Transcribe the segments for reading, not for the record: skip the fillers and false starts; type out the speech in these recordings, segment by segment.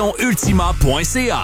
Ultima.ca.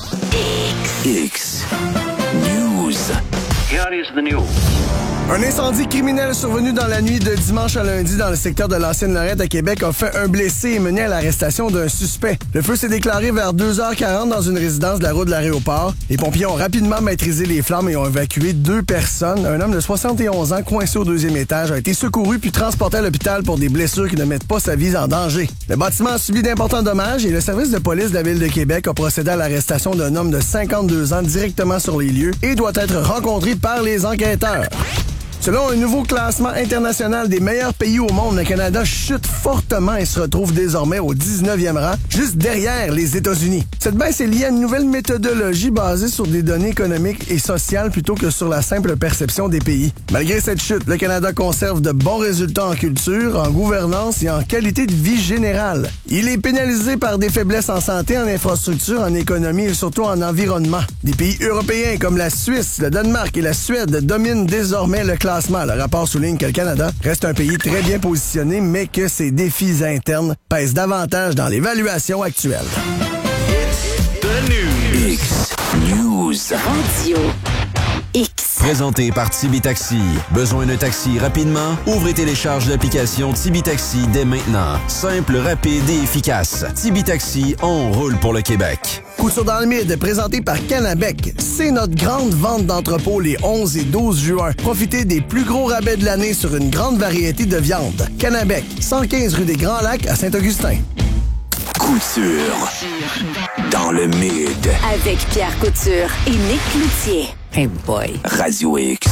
X News. Here is the news. Un incendie criminel survenu dans la nuit de dimanche à lundi dans le secteur de l'Ancienne-Lorette à Québec a fait un blessé et mené à l'arrestation d'un suspect. Le feu s'est déclaré vers 2h40 dans une résidence de la route de l'aéroport. Les pompiers ont rapidement maîtrisé les flammes et ont évacué 2 personnes. Un homme de 71 ans coincé au 2e étage a été secouru puis transporté à l'hôpital pour des blessures qui ne mettent pas sa vie en danger. Le bâtiment a subi d'importants dommages et le service de police de la Ville de Québec a procédé à l'arrestation d'un homme de 52 ans directement sur les lieux et doit être rencontré par les enquêteurs. Selon un nouveau classement international des meilleurs pays au monde, le Canada chute fortement et se retrouve désormais au 19e rang, juste derrière les États-Unis. Cette baisse est liée à une nouvelle méthodologie basée sur des données économiques et sociales plutôt que sur la simple perception des pays. Malgré cette chute, le Canada conserve de bons résultats en culture, en gouvernance et en qualité de vie générale. Il est pénalisé par des faiblesses en santé, en infrastructure, en économie et surtout en environnement. Des pays européens comme la Suisse, le Danemark et la Suède dominent désormais le classement. Le rapport souligne que le Canada reste un pays très bien positionné, mais que ses défis internes pèsent davantage dans l'évaluation actuelle. It's the news. X News. Radio X. Présenté par Tibi Taxi. Besoin d'un taxi rapidement? Ouvrez et télécharge l'application Tibi Taxi dès maintenant. Simple, rapide et efficace. Tibi Taxi, on roule pour le Québec. Couture dans le mid, présenté par Canabec. C'est notre grande vente d'entrepôt les 11 et 12 juin. Profitez des plus gros rabais de l'année sur une grande variété de viandes. Canabec, 115 rue des Grands Lacs à Saint-Augustin. Couture dans le mid. Avec Pierre Couture et Nick Cloutier. Hey boy. Radio X.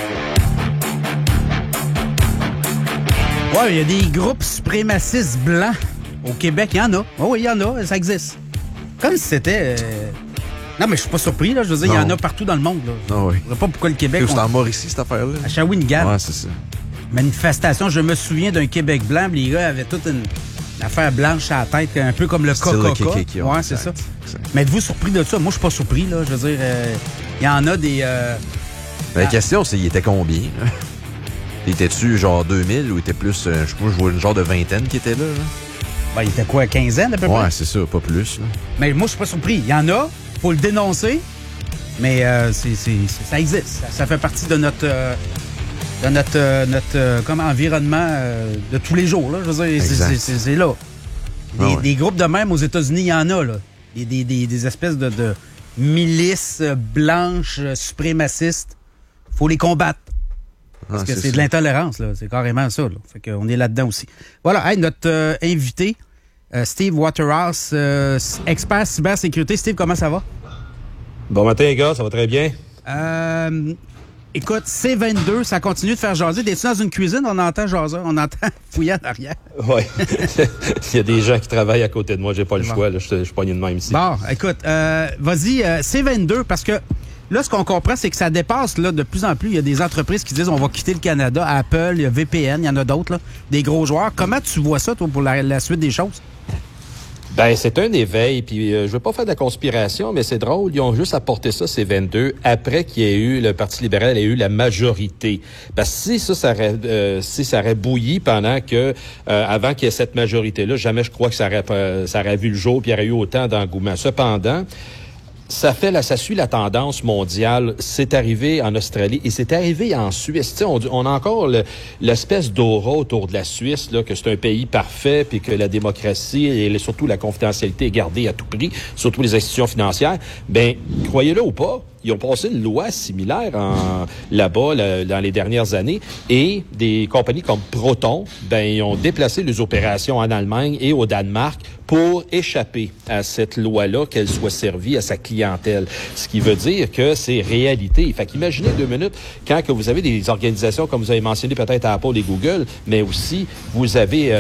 Ouais, il y a des groupes suprémacistes blancs au Québec. Il y en a. Oh, oui, il y en a. Ça existe. Comme si c'était... Non, mais je suis pas surpris, là. Je veux dire, il y en a partout dans le monde, là. Ah oui. Je ne sais pas pourquoi le Québec... C'est en Mauricie, cette affaire-là. À Shawinigan. Ouais, c'est ça. Manifestation. Je me souviens d'un Québec blanc. Les gars avaient toute une affaire blanche à la tête, un peu comme le Coca-Cola. Ouais, c'est ça. Exact. Mais êtes-vous surpris de ça? Moi, je suis pas surpris, là. Je veux dire, il y en a des... La question, c'est, il était combien, là? Était-tu genre 2000 ou était plus... je sais pas, je vois une genre de vingtaine qui était là, là? Ben, il était quoi, 15 ans, à peu près? Ouais, c'est ça, pas plus, là. Mais moi, je suis pas surpris. Il y en a, faut le dénoncer, mais ça existe. Ça fait partie de notre environnement de tous les jours, là. Je veux dire, c'est là. Des groupes de même aux États-Unis, il y en a, là. Des espèces de milices blanches suprémacistes. Faut les combattre. Parce que c'est de l'intolérance, là. C'est carrément ça, là. Fait qu'on est là-dedans aussi. Voilà. Hey, notre invité, Steve Waterhouse, expert cybersécurité. Steve, comment ça va? Bon matin, les gars. Ça va très bien. Écoute, C22, ça continue de faire jaser. T'es-tu dans une cuisine? On entend jaser. On entend fouiller en arrière. Oui. Il y a des gens qui travaillent à côté de moi. J'ai pas le choix. Là. Je suis pogné de même ici. Bon, écoute, vas-y, C22, parce que là, ce qu'on comprend, c'est que ça dépasse là, de plus en plus. Il y a des entreprises qui disent on va quitter le Canada. Apple, il y a VPN, il y en a d'autres, là, des gros joueurs. Comment tu vois ça, toi, pour la suite des choses? Ben, c'est un éveil, puis je veux pas faire de la conspiration, mais c'est drôle, ils ont juste apporté ça, ces 22, après qu'il y ait eu, le Parti libéral ait eu la majorité. Parce que si ça aurait bouilli pendant que, avant qu'il y ait cette majorité-là, jamais je crois que ça aurait vu le jour, puis il y aurait eu autant d'engouement. Cependant, ça suit la tendance mondiale. C'est arrivé en Australie et c'est arrivé en Suisse. Tu sais, on a encore l'espèce d'aura autour de la Suisse, là, que c'est un pays parfait, puis que la démocratie et surtout la confidentialité est gardée à tout prix, surtout les institutions financières. Ben, croyez-le ou pas, ils ont passé une loi similaire là-bas dans les dernières années et des compagnies comme Proton, ben, ils ont déplacé les opérations en Allemagne et au Danemark pour échapper à cette loi-là, qu'elle soit servie à sa clientèle. Ce qui veut dire que c'est réalité. Fait qu'imaginez 2 minutes, quand que vous avez des organisations, comme vous avez mentionné peut-être Apple et Google, mais aussi vous avez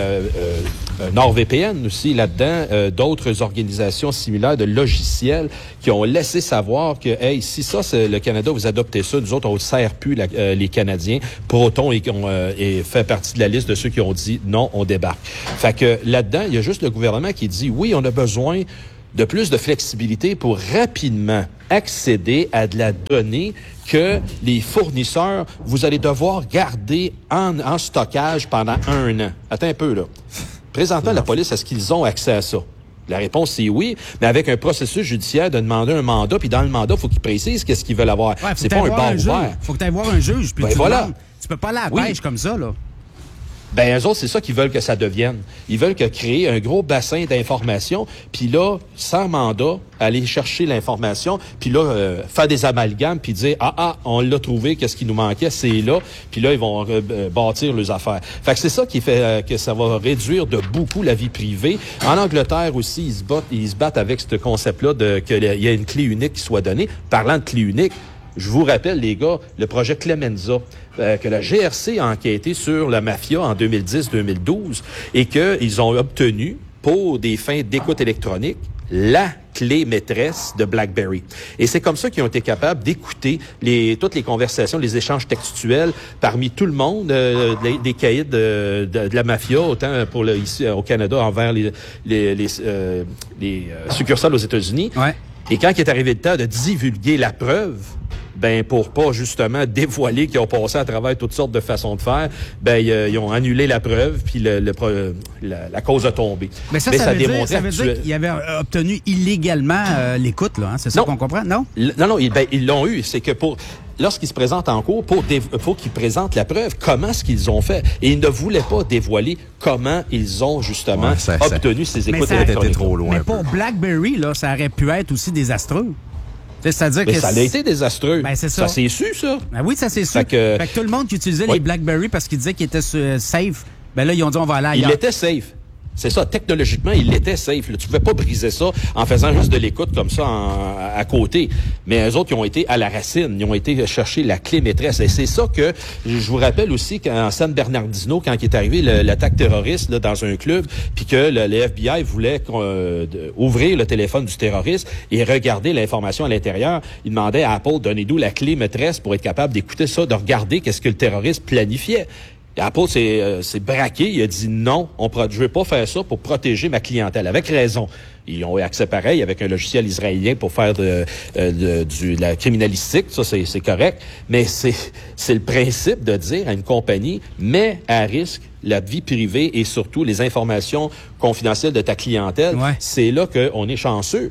NordVPN aussi là-dedans, d'autres organisations similaires de logiciels qui ont laissé savoir que, hey, si ça, c'est le Canada, vous adoptez ça, nous autres, on ne sert plus les Canadiens. Proton est fait partie de la liste de ceux qui ont dit non, on débarque. Fait que là-dedans, il y a juste le gouvernement qui dit oui, on a besoin de plus de flexibilité pour rapidement accéder à de la donnée que les fournisseurs, vous allez devoir garder en stockage pendant 1 an. Attends un peu, là. Présentement, la police, est-ce qu'ils ont accès à ça? La réponse, c'est oui, mais avec un processus judiciaire de demander un mandat, puis dans le mandat, il faut qu'ils précisent qu'est-ce qu'ils veulent avoir. Ouais, c'est pas un bar ouvert. Faut que tu ailles voir un juge, puis tu peux pas aller à la pêche comme ça, là. Ben, eux autres, c'est ça qu'ils veulent que ça devienne. Ils veulent que créer un gros bassin d'informations, puis là, sans mandat, aller chercher l'information, puis là, faire des amalgames, puis dire, on l'a trouvé, qu'est-ce qui nous manquait, c'est là, puis là, ils vont bâtir leurs affaires. Fait que c'est ça qui fait que ça va réduire de beaucoup la vie privée. En Angleterre aussi, ils se battent avec ce concept-là qu'il y a une clé unique qui soit donnée. Parlant de clé unique, je vous rappelle, les gars, le projet Clemenza, que la GRC a enquêté sur la mafia en 2010-2012 et qu'ils ont obtenu, pour des fins d'écoute électronique, la clé maîtresse de BlackBerry. Et c'est comme ça qu'ils ont été capables d'écouter toutes les conversations, les échanges textuels parmi tout le monde, des caïds de la mafia, autant ici au Canada envers les succursales aux États-Unis. Ouais. Et quand il est arrivé le temps de divulguer la preuve, ben pour pas justement dévoiler qu'ils ont passé à travers toutes sortes de façons de faire, ben ils ont annulé la preuve puis la cause a tombé. Mais ça veut dire qu'ils avaient obtenu illégalement l'écoute, là, hein? C'est ça qu'on comprend, non? Non, ils l'ont eu. C'est que lorsqu'ils se présentent en cours, faut qu'ils présentent la preuve, comment est-ce qu'ils ont fait. Et ils ne voulaient pas dévoiler comment ils ont justement obtenu ces écoutes électroniques. Trop loin. Mais pour BlackBerry, là, ça aurait pu être aussi désastreux. C'est-à-dire que ça a été désastreux. Ben, c'est ça. Ça s'est su, ça. Ben oui, ça s'est su. Fait que tout le monde qui utilisait les BlackBerry parce qu'ils disaient qu'ils étaient safe, ben là, ils ont dit on va aller ailleurs. Il était safe. C'est ça, technologiquement, il était safe. Là, tu pouvais pas briser ça en faisant juste de l'écoute comme ça à côté. Mais eux autres, ils ont été à la racine. Ils ont été chercher la clé maîtresse. Et c'est ça que je vous rappelle aussi qu'en San Bernardino, quand il est arrivé l'attaque terroriste là, dans un club, puis que le FBI voulait ouvrir le téléphone du terroriste et regarder l'information à l'intérieur, il demandait à Apple, donnez-nous la clé maîtresse pour être capable d'écouter ça, de regarder qu'est-ce que le terroriste planifiait. Et Apple s'est braqué, il a dit non, je veux pas faire ça pour protéger ma clientèle. Avec raison. Ils ont accès pareil avec un logiciel israélien pour faire de la criminalistique, ça c'est correct. Mais c'est le principe de dire à une compagnie, mets à risque la vie privée et surtout les informations confidentielles de ta clientèle. Ouais. C'est là qu'on est chanceux.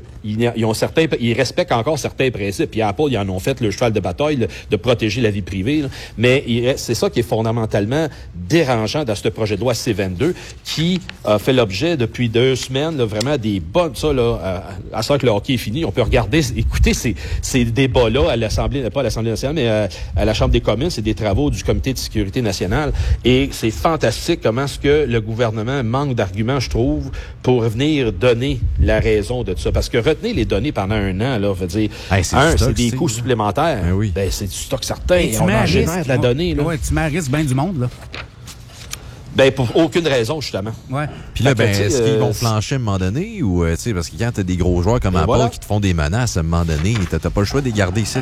Ils respectent encore certains principes. Puis Apple, ils en ont fait le cheval de bataille de protéger la vie privée. Là. Mais c'est ça qui est fondamentalement dérangeant dans ce projet de loi C-22 qui a fait l'objet depuis 2 semaines, là, vraiment des bonnes... Ça, là, à ce que le hockey est fini, on peut écouter ces débats-là à l'Assemblée, pas à l'Assemblée nationale, mais à la Chambre des communes. C'est des travaux du Comité de sécurité nationale. Et c'est fantastique comment est-ce que le gouvernement manque d'arguments, je trouve, pour venir donner la raison de tout ça. Parce que retenir les données pendant 1 an, là, veut dire, c'est des coûts supplémentaires. Ben oui. Ben, c'est du stock certain. On en génère de la donnée. Là. Ouais, tu mets à risque bien du monde, là. Ben, pour aucune raison, justement. Ouais. Puis là, est-ce qu'ils vont flancher à un moment donné ou, tu sais, parce que quand t'as des gros joueurs comme Apple qui te font des menaces à un moment donné, t'as pas le choix de les garder ici, là.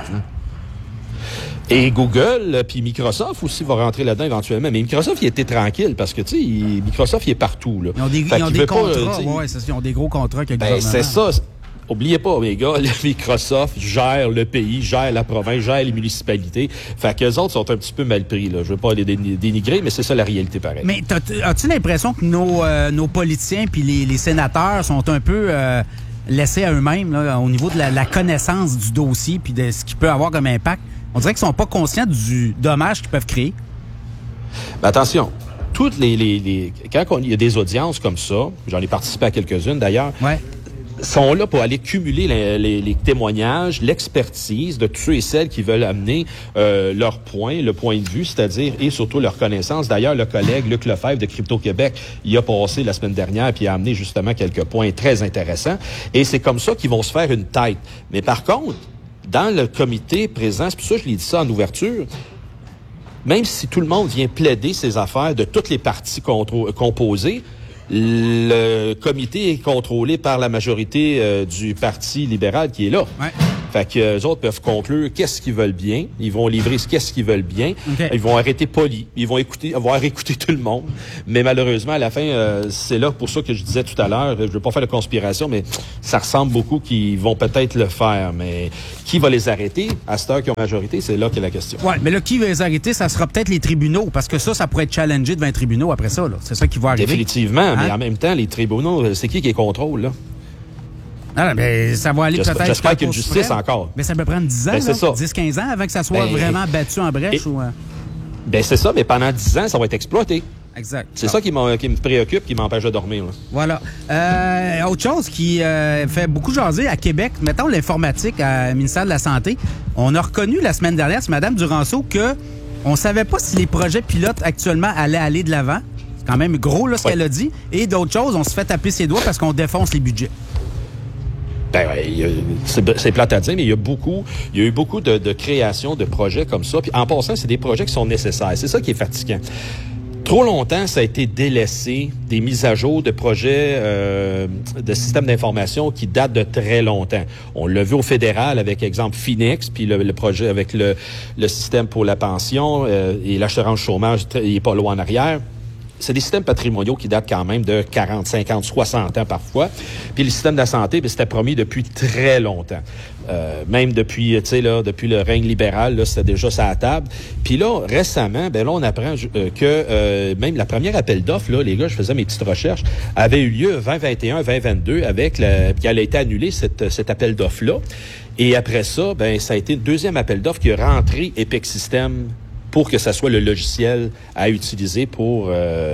Et Google, puis Microsoft aussi va rentrer là-dedans éventuellement. Mais Microsoft, il était tranquille parce que, tu sais, Microsoft, il est partout, là. Ils ont des contrats, ils ont des gros contrats avec le gouvernement. C'est ça. Oubliez pas, mes gars, Microsoft gère le pays, gère la province, gère les municipalités. Fait qu'eux autres sont un petit peu mal pris, là. Je veux pas les dénigrer, mais c'est ça la réalité, pareil. Mais as-tu l'impression que nos politiciens puis les sénateurs sont un peu laissés à eux-mêmes, là, au niveau de la connaissance du dossier puis de ce qu'il peut avoir comme impact? On dirait qu'ils sont pas conscients du dommage qu'ils peuvent créer. Ben attention, toutes quand il y a des audiences comme ça, j'en ai participé à quelques-unes d'ailleurs, sont là pour aller cumuler les témoignages, l'expertise de tous ceux et celles qui veulent amener leur point, le point de vue, c'est-à-dire, et surtout leur connaissance. D'ailleurs, le collègue Luc Lefebvre de Crypto-Québec, il a passé la semaine dernière puis il a amené justement quelques points très intéressants. Et c'est comme ça qu'ils vont se faire une tête. Mais par contre, dans le comité présent, c'est pour ça que je l'ai dit ça en ouverture, même si tout le monde vient plaider ses affaires de toutes les parties composées, le comité est contrôlé par la majorité du Parti libéral qui est là. Ouais. Fait que eux autres peuvent conclure qu'est-ce qu'ils veulent bien. Ils vont livrer qu'est-ce qu'ils veulent bien. Okay. Ils vont arrêter poli. Ils vont avoir écouté tout le monde. Mais malheureusement, à la fin, c'est là pour ça que je disais tout à l'heure, je veux pas faire de conspiration, mais ça ressemble beaucoup qu'ils vont peut-être le faire. Mais qui va les arrêter? À cette heure qu'ils ont majorité, c'est là qu'est la question. Ouais, mais là, qui va les arrêter? Ça sera peut-être les tribunaux, parce que ça pourrait être challengé devant les tribunaux après ça, là. C'est ça qui va arriver. Définitivement, mais en même temps, les tribunaux, c'est qui les contrôle, là? Ah, mais ça va aller peut-être... J'espère qu'il y a une justice encore. Mais ça peut prendre 10 ans, 10-15 ans avant que ça soit vraiment battu en brèche. Ben c'est ça, mais pendant 10 ans, ça va être exploité. Exact. C'est ça qui me préoccupe, qui m'empêche de dormir. Là. Voilà. Autre chose qui fait beaucoup jaser à Québec, mettons l'informatique au ministère de la Santé. On a reconnu la semaine dernière, c'est Mme Duranceau, que on savait pas si les projets pilotes actuellement allaient aller de l'avant. C'est quand même gros là, ce qu'elle a dit. Et d'autres choses, on se fait taper ses doigts parce qu'on défonce les budgets. Ben, c'est plate à dire, mais il y a eu beaucoup de création de projets comme ça. Puis en passant, c'est des projets qui sont nécessaires. C'est ça qui est fatigant. Trop longtemps, ça a été délaissé, des mises à jour de projets de systèmes d'information qui datent de très longtemps. On l'a vu au fédéral avec, exemple, Phoenix, puis le projet avec le système pour la pension et l'assurance chômage, il n'est pas loin en arrière. C'est des systèmes patrimoniaux qui datent quand même de 40, 50, 60 ans parfois. Puis le système de la santé, c'était promis depuis très longtemps. Même depuis le règne libéral, là, c'était déjà ça à la table. Puis là, récemment, là, on apprend que même la première appel d'offres, là, les gars, je faisais mes petites recherches, avait eu lieu 2021, 2022, puis elle a été annulée, cet appel d'offres-là. Et après ça, ça a été le deuxième appel d'offres qui a rentré Epic Systems pour que ça soit le logiciel à utiliser pour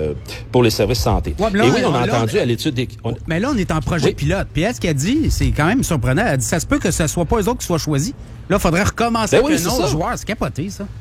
les services santé. Ouais, là, et oui, on a entendu à l'étude des... Mais là, on est en projet pilote. Puis elle, ce qu'elle dit, c'est quand même surprenant. Elle dit, ça se peut que ce soit pas eux autres qui soient choisis. Là, il faudrait recommencer avec un autre joueur. C'est capoté, ça.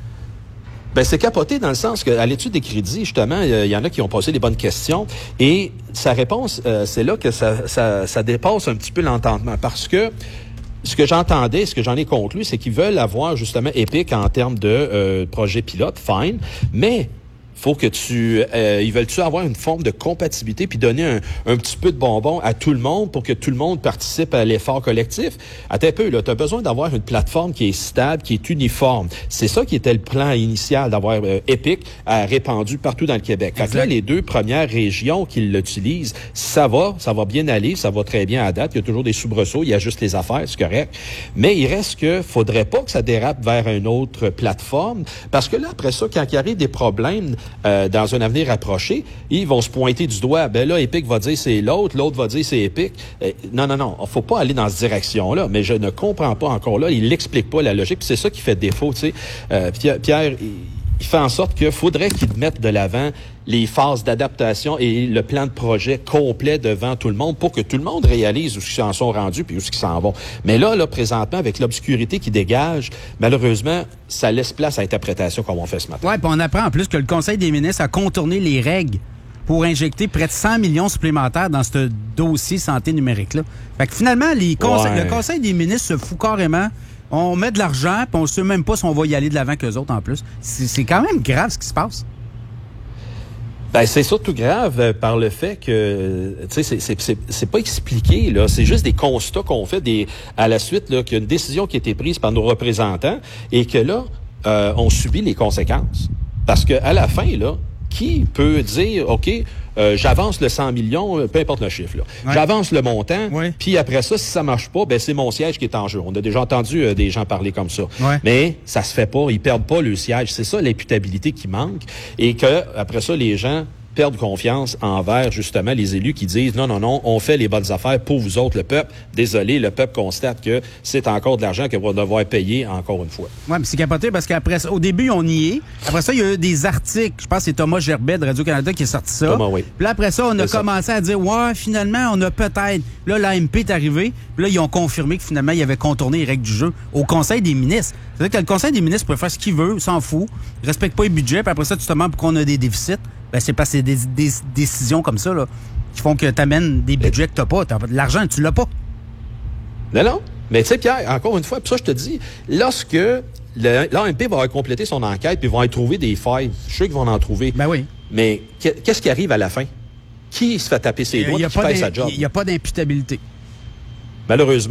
C'est capoté dans le sens qu'à l'étude des crédits, justement, il y en a qui ont posé des bonnes questions. Et sa réponse, c'est là que ça dépasse un petit peu l'entendement. Parce que ce que j'entendais, ce que j'en ai conclu, c'est qu'ils veulent avoir justement Epic en termes de projet pilote, fine, mais faut que ils veulent-tu avoir une forme de compatibilité puis donner un petit peu de bonbon à tout le monde pour que tout le monde participe à l'effort collectif? Attends un peu, là, tu as besoin d'avoir une plateforme qui est stable, qui est uniforme. C'est ça qui était le plan initial, d'avoir Epic répandu partout dans le Québec. Fait que là, les 2 premières régions qui l'utilisent, ça va bien aller, ça va très bien à date. Il y a toujours des soubresauts, il y a juste les affaires, c'est correct. Mais il reste que faudrait pas que ça dérape vers une autre plateforme, parce que là, après ça, quand il arrive des problèmes dans un avenir rapproché, ils vont se pointer du doigt. Là, Epic va dire c'est l'autre va dire c'est Epic. Non, faut pas aller dans cette direction-là. Mais je ne comprends pas encore là. Il n'explique pas la logique. Puis c'est ça qui fait défaut, tu sais. Pierre, il fait en sorte qu'il faudrait qu'ils mettent de l'avant les phases d'adaptation et le plan de projet complet devant tout le monde pour que tout le monde réalise où ils en sont rendus puis où ils s'en vont. Mais là, présentement, avec l'obscurité qui dégage, malheureusement, ça laisse place à l'interprétation comme on fait ce matin. Oui, puis on apprend en plus que le Conseil des ministres a contourné les règles pour injecter près de 100 millions supplémentaires dans ce dossier santé numérique-là. Fait que finalement, le Conseil des ministres se fout carrément. On met de l'argent, puis on ne sait même pas si on va y aller de l'avant qu'eux autres en plus. C'est quand même grave ce qui se passe. C'est surtout grave par le fait que, tu sais, c'est pas expliqué, là. C'est juste des constats qu'on fait à la suite, là, qu'il y a une décision qui a été prise par nos représentants et que là, on subit les conséquences. Parce que à la fin, là, qui peut dire, OK, j'avance le 100 millions, peu importe le chiffre, là. Ouais. J'avance le montant, puis après ça, si ça marche pas, c'est mon siège qui est en jeu. On a déjà entendu des gens parler comme ça. Ouais. Mais ça se fait pas, ils perdent pas le siège. C'est ça l'imputabilité qui manque. Et que après ça, les gens perdent confiance envers, justement, les élus qui disent non, on fait les bonnes affaires pour vous autres, le peuple. Désolé, le peuple constate que c'est encore de l'argent qu'on va devoir payer encore une fois. Oui, mais c'est capoté parce qu'après ça, au début, on y est. Après ça, il y a eu des articles. Je pense que c'est Thomas Gerbet de Radio-Canada qui a sorti ça. Thomas, oui. Puis là, après ça, on a commencé à dire, finalement, on a peut-être. Là, l'AMP est arrivé. Puis là, ils ont confirmé que finalement, ils avaient contourné les règles du jeu au Conseil des ministres. C'est-à-dire que le Conseil des ministres peut faire ce qu'il veut, il s'en fout. Il respecte pas les budgets. Puis après ça, justement, pour qu'on a des déficits. C'est parce que c'est des décisions comme ça là, qui font que tu amènes des budgets que tu n'as pas. L'argent, tu l'as pas. Non. Mais tu sais, Pierre, encore une fois, puis ça, je te dis, lorsque l'AMP va compléter son enquête puis vont y trouver des failles, je suis sûr qu'ils vont en trouver. Ben oui. Mais qu'est-ce qui arrive à la fin? Qui se fait taper ses doigts et qui fait sa job? Il n'y a pas d'imputabilité. Malheureusement.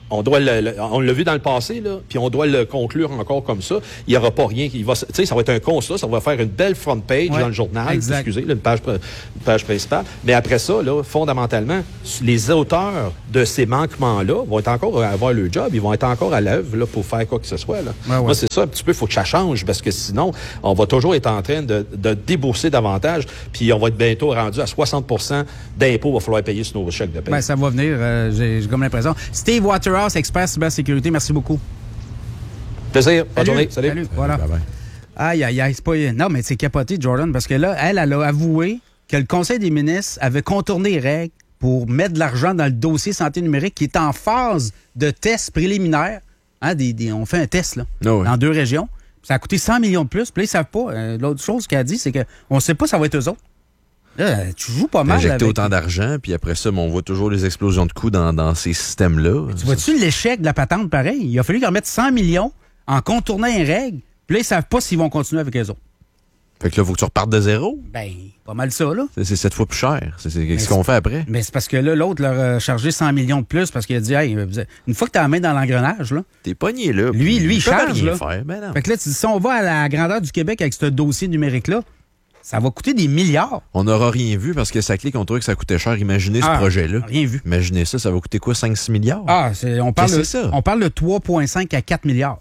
on l'a vu dans le passé, là, puis on doit le conclure encore comme ça. Il n'y aura pas rien qui va... Tu sais, ça va être un constat, ça va faire une belle front page dans le journal, excusez, là, une page principale. Mais après ça, là, fondamentalement, les auteurs de ces manquements-là vont être encore avoir le job, ils vont être encore à l'œuvre là, pour faire quoi que ce soit. Là. Moi, c'est ça, un petit peu, il faut que ça change, parce que sinon, on va toujours être en train de débourser davantage, puis on va être bientôt rendu à 60% d'impôts, il va falloir payer sur nos chèques de paie. Ben, ça va venir, j'ai comme l'impression. Steve Waterhouse, expert cybersécurité, merci beaucoup. Plaisir, bonne journée, salut. Voilà. Bye-bye. Aïe, c'est pas... Non, mais c'est capoté, Jordan, parce que là, elle a avoué que le Conseil des ministres avait contourné les règles pour mettre de l'argent dans le dossier santé numérique qui est en phase de test préliminaire. Hein, on fait un test là, dans 2 régions. Ça a coûté 100 millions de plus. Puis là, ils savent pas. L'autre chose qu'elle a dit, c'est qu'on ne sait pas si ça va être eux autres. Là, tu joues pas mal. Injecter autant d'argent, puis après ça, on voit toujours les explosions de coûts dans ces systèmes-là. Tu vois-tu l'échec de la patente pareil? Il a fallu qu'ils remettent 100 millions en contournant les règles. Puis là, ils savent pas s'ils vont continuer avec eux autres. Fait que là, il faut que tu repartes de zéro. Ben, pas mal ça, là. C'est 7 fois plus cher. C'est ce qu'on fait après. Mais c'est parce que là, l'autre leur a chargé 100 millions de plus parce qu'il a dit, hey, une fois que tu as la main dans l'engrenage, là. T'es pogné, là. Lui, il charge, là. Ben non. Fait que là, tu dis, si on va à la grandeur du Québec avec ce dossier numérique-là, ça va coûter des milliards. On n'aura rien vu parce que ça clique, on trouvait que ça coûtait cher. Imaginez ce projet-là. Rien vu. Imaginez ça va coûter quoi, 5-6 milliards? On parle de 3,5 à 4 milliards.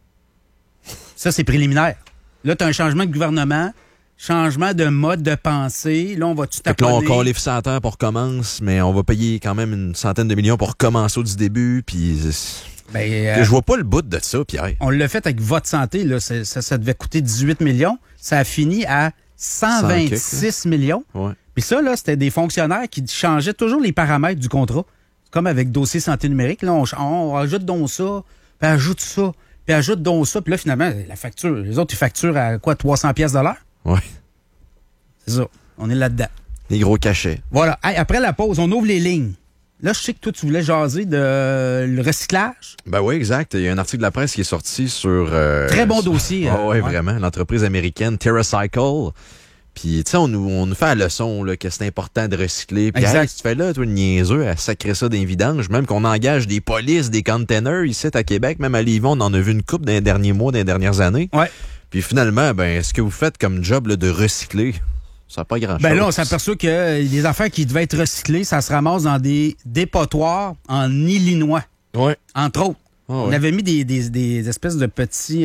Ça, c'est préliminaire. Là, tu as un changement de gouvernement, changement de mode de pensée. Là, on va tout taponner. Là, on califie 100 ans pour commencer, mais on va payer quand même une centaine de millions pour recommencer du début. Puis, je vois pas le bout de ça, Pierre. On l'a fait avec Votre Santé. Là, ça devait coûter 18 millions. Ça a fini à 126 millions. Ouais. Puis ça, là, c'était des fonctionnaires qui changeaient toujours les paramètres du contrat. Comme avec dossier santé numérique. Là, on ajoute donc ça, puis ajoute ça, puis ajoute donc ça. Puis là, finalement, la facture, les autres, ils facturent à quoi, 300 pièces de l'heure? Oui. C'est ça. On est là-dedans. Les gros cachets. Voilà. Hey, après la pause, on ouvre les lignes. Là, je sais que toi, tu voulais jaser de le recyclage. Ben oui, exact. Il y a un article de la presse qui est sorti sur... Très bon dossier. Oui, vraiment. L'entreprise américaine TerraCycle. Puis, tu sais, on nous fait la leçon là, que c'est important de recycler. Puis, hey, si tu fais là, toi, une niaiseux, à sacrer ça d'un vidange, même qu'on engage des polices, des containers ici à Québec, même à Lévis, on en a vu une couple dans les derniers mois, dans les dernières années. Ouais. Puis, finalement, ben, ce que vous faites comme job là, de recycler, ça n'a pas grand-chose. Ben là, on s'aperçoit que les affaires qui devaient être recyclées, ça se ramasse dans des dépotoirs en Illinois. Oui. Entre autres. On avait mis des espèces de petits...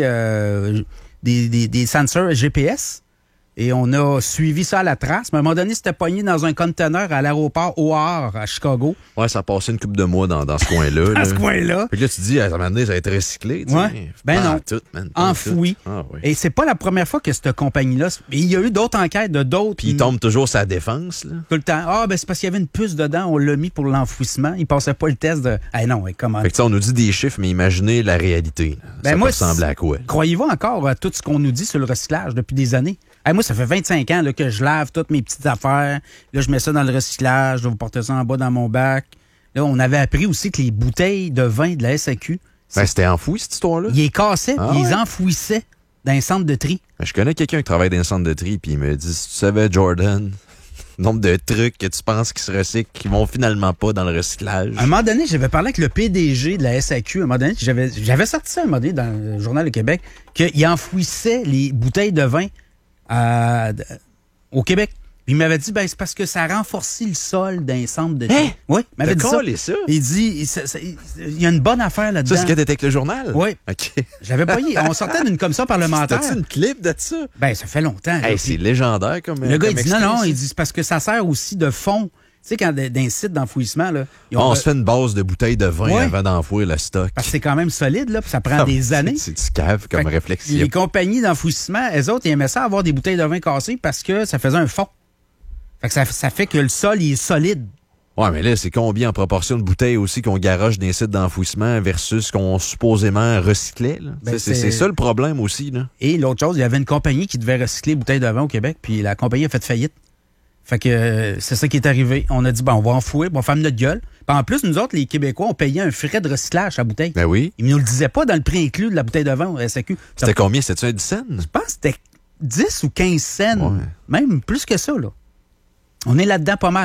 des sensors GPS. Et on a suivi ça à la trace. Mais à un moment donné, c'était pogné dans un conteneur à l'aéroport OR à Chicago. Ouais, ça a passé une couple de mois dans ce coin-là. Dans ce coin-là. Puis là, tu te dis, à un moment donné, ça va être recyclé. Ouais. Ben non. Tout, man, enfoui. Tout. Ah, oui. Et c'est pas la première fois que cette compagnie-là... Il y a eu d'autres enquêtes de d'autres... Puis il tombe toujours sa défense, là. Tout le temps. Ben c'est parce qu'il y avait une puce dedans. On l'a mis pour l'enfouissement. Il passait pas le test de... non, comment... Fait que on nous dit des chiffres, mais imaginez la réalité. Ben ça moi, peut ressembler à quoi? Croyez-vous encore à tout ce qu'on nous dit sur le recyclage depuis des années? Moi, ça fait 25 ans là, que je lave toutes mes petites affaires. Là, je mets ça dans le recyclage. Je vais vous porter ça en bas dans mon bac. Là, on avait appris aussi que les bouteilles de vin de la SAQ... Ben, c'était enfoui, cette histoire-là? Ils les cassaient, ils les enfouissaient dans un centre de tri. Ben, je connais quelqu'un qui travaille dans un centre de tri, puis il me dit, si tu savais, Jordan, le nombre de trucs que tu penses qui se recyclent, qui vont finalement pas dans le recyclage. À un moment donné, j'avais parlé avec le PDG de la SAQ. À un moment donné, j'avais sorti ça un moment donné dans le Journal de Québec, qu'il enfouissait les bouteilles de vin au Québec. Puis il m'avait dit, c'est parce que ça renforcit le sol d'un centre de tri. Oui, il m'avait dit ça. Il dit, il y a une bonne affaire là-dedans. Ça, c'est que t'étais avec le journal? Oui. OK. Je l'avais payé. On sortait d'une commission parlementaire. T'as-tu une clip de ça? Ça fait longtemps. C'est légendaire comme le gars, il dit non, il dit c'est parce que ça sert aussi de fond. Tu sais, quand d'un site d'enfouissement, là... On se fait une base de bouteilles de vin avant d'enfouir le stock. Parce que c'est quand même solide, là, puis ça prend des années. C'est du cave comme réflexion. Les compagnies d'enfouissement, elles autres, ils aimaient ça avoir des bouteilles de vin cassées parce que ça faisait un fond. Fait que ça fait que le sol, il est solide. Ouais, mais là, c'est combien en proportion de bouteilles aussi qu'on garoche d'un site d'enfouissement versus qu'on supposément recyclait, là? C'est ça le problème aussi, là. Et l'autre chose, il y avait une compagnie qui devait recycler les bouteilles de vin au Québec, puis la compagnie a fait faillite. Fait que c'est ça qui est arrivé. On a dit, on va enfouir, on va faire notre gueule. Puis en plus, nous autres, les Québécois, on payait un frais de recyclage à la bouteille. Ben oui. Ils ne nous le disaient pas dans le prix inclus de la bouteille de vin au SAQ. C'était combien? C'était-tu un 10 cents? Je pense que c'était 10 ou 15 cents. Ouais. Même plus que ça, là. On est là-dedans pas mal.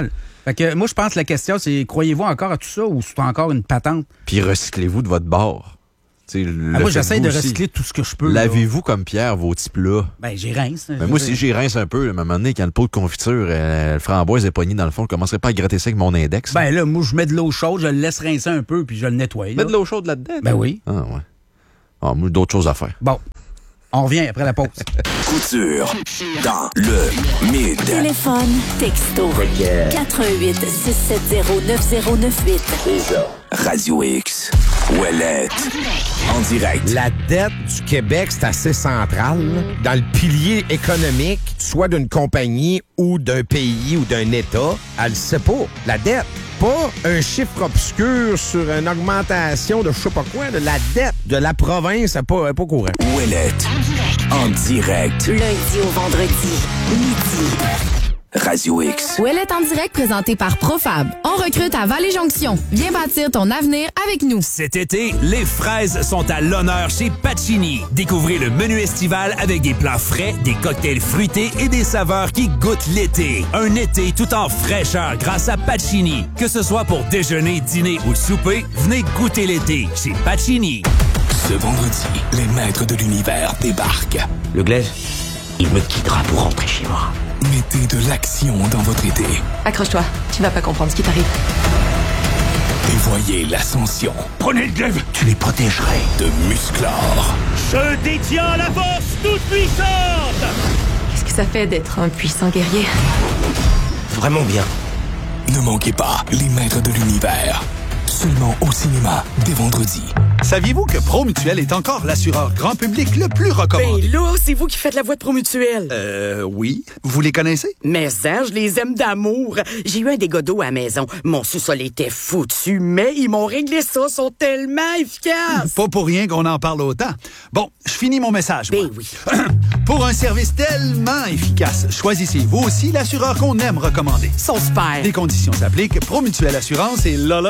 Fait que moi, je pense que la question, c'est croyez-vous encore à tout ça ou c'est encore une patente? Puis recyclez-vous de votre bord. Moi, j'essaie de recycler tout ce que je peux. Lavez-vous comme Pierre vos petits plats. Ben, j'y rince. Ben, moi aussi, j'y rince un peu. À un moment donné, quand le pot de confiture, le framboise est pogné dans le fond, je commencerai pas à gratter ça avec mon index. Ben là, moi, je mets de l'eau chaude, je le laisse rincer un peu, puis je le nettoie. Mets de l'eau chaude là-dedans? Ben oui. Ah, ouais. Ah, moi, d'autres choses à faire. Bon. On revient après la pause. Couture dans le Mid. Téléphone, texto, 88 670 9098. Radio X. Ouellette. En direct. La dette du Québec, c'est assez central là, dans le pilier économique, soit d'une compagnie ou d'un pays ou d'un État. Elle le sait pas. La dette. Pas un chiffre obscur sur une augmentation de je sais pas quoi, de la dette de la province, elle n'est pas courant. Ouellette. En direct. Lundi au vendredi, midi. Radio X. Ouellette en direct présenté par Profab. On recrute à Vallée-Jonction. Viens bâtir ton avenir avec nous. Cet été, les fraises sont à l'honneur chez Pacini. Découvrez le menu estival avec des plats frais, des cocktails fruités et des saveurs qui goûtent l'été. Un été tout en fraîcheur grâce à Pacini. Que ce soit pour déjeuner, dîner ou souper, venez goûter l'été chez Pacini. Ce vendredi, les maîtres de l'univers débarquent. Le glaive, il me quittera pour rentrer chez moi. Mettez de l'action dans votre été. Accroche-toi, tu vas pas comprendre ce qui t'arrive. Et voyez l'ascension. Prenez le glaive, tu les protégerais. De Musclor. Je détiens la force toute puissante. Qu'est-ce que ça fait d'être un puissant guerrier? Vraiment bien. Ne manquez pas les maîtres de l'univers. Seulement au cinéma, dès vendredi. Saviez-vous que Promutuel est encore l'assureur grand public le plus recommandé? Ben là, c'est vous qui faites la voix de Promutuel. Oui. Vous les connaissez? Mais ça, je les aime d'amour. J'ai eu un dégât d'eau à la maison. Mon sous-sol était foutu, mais ils m'ont réglé ça. Ils sont tellement efficaces. Pas pour rien qu'on en parle autant. Bon, je finis mon message. Ben oui. Pour un service tellement efficace, choisissez vous aussi l'assureur qu'on aime recommander. Ils sont super. Les conditions s'appliquent. Promutuel Assurance et la.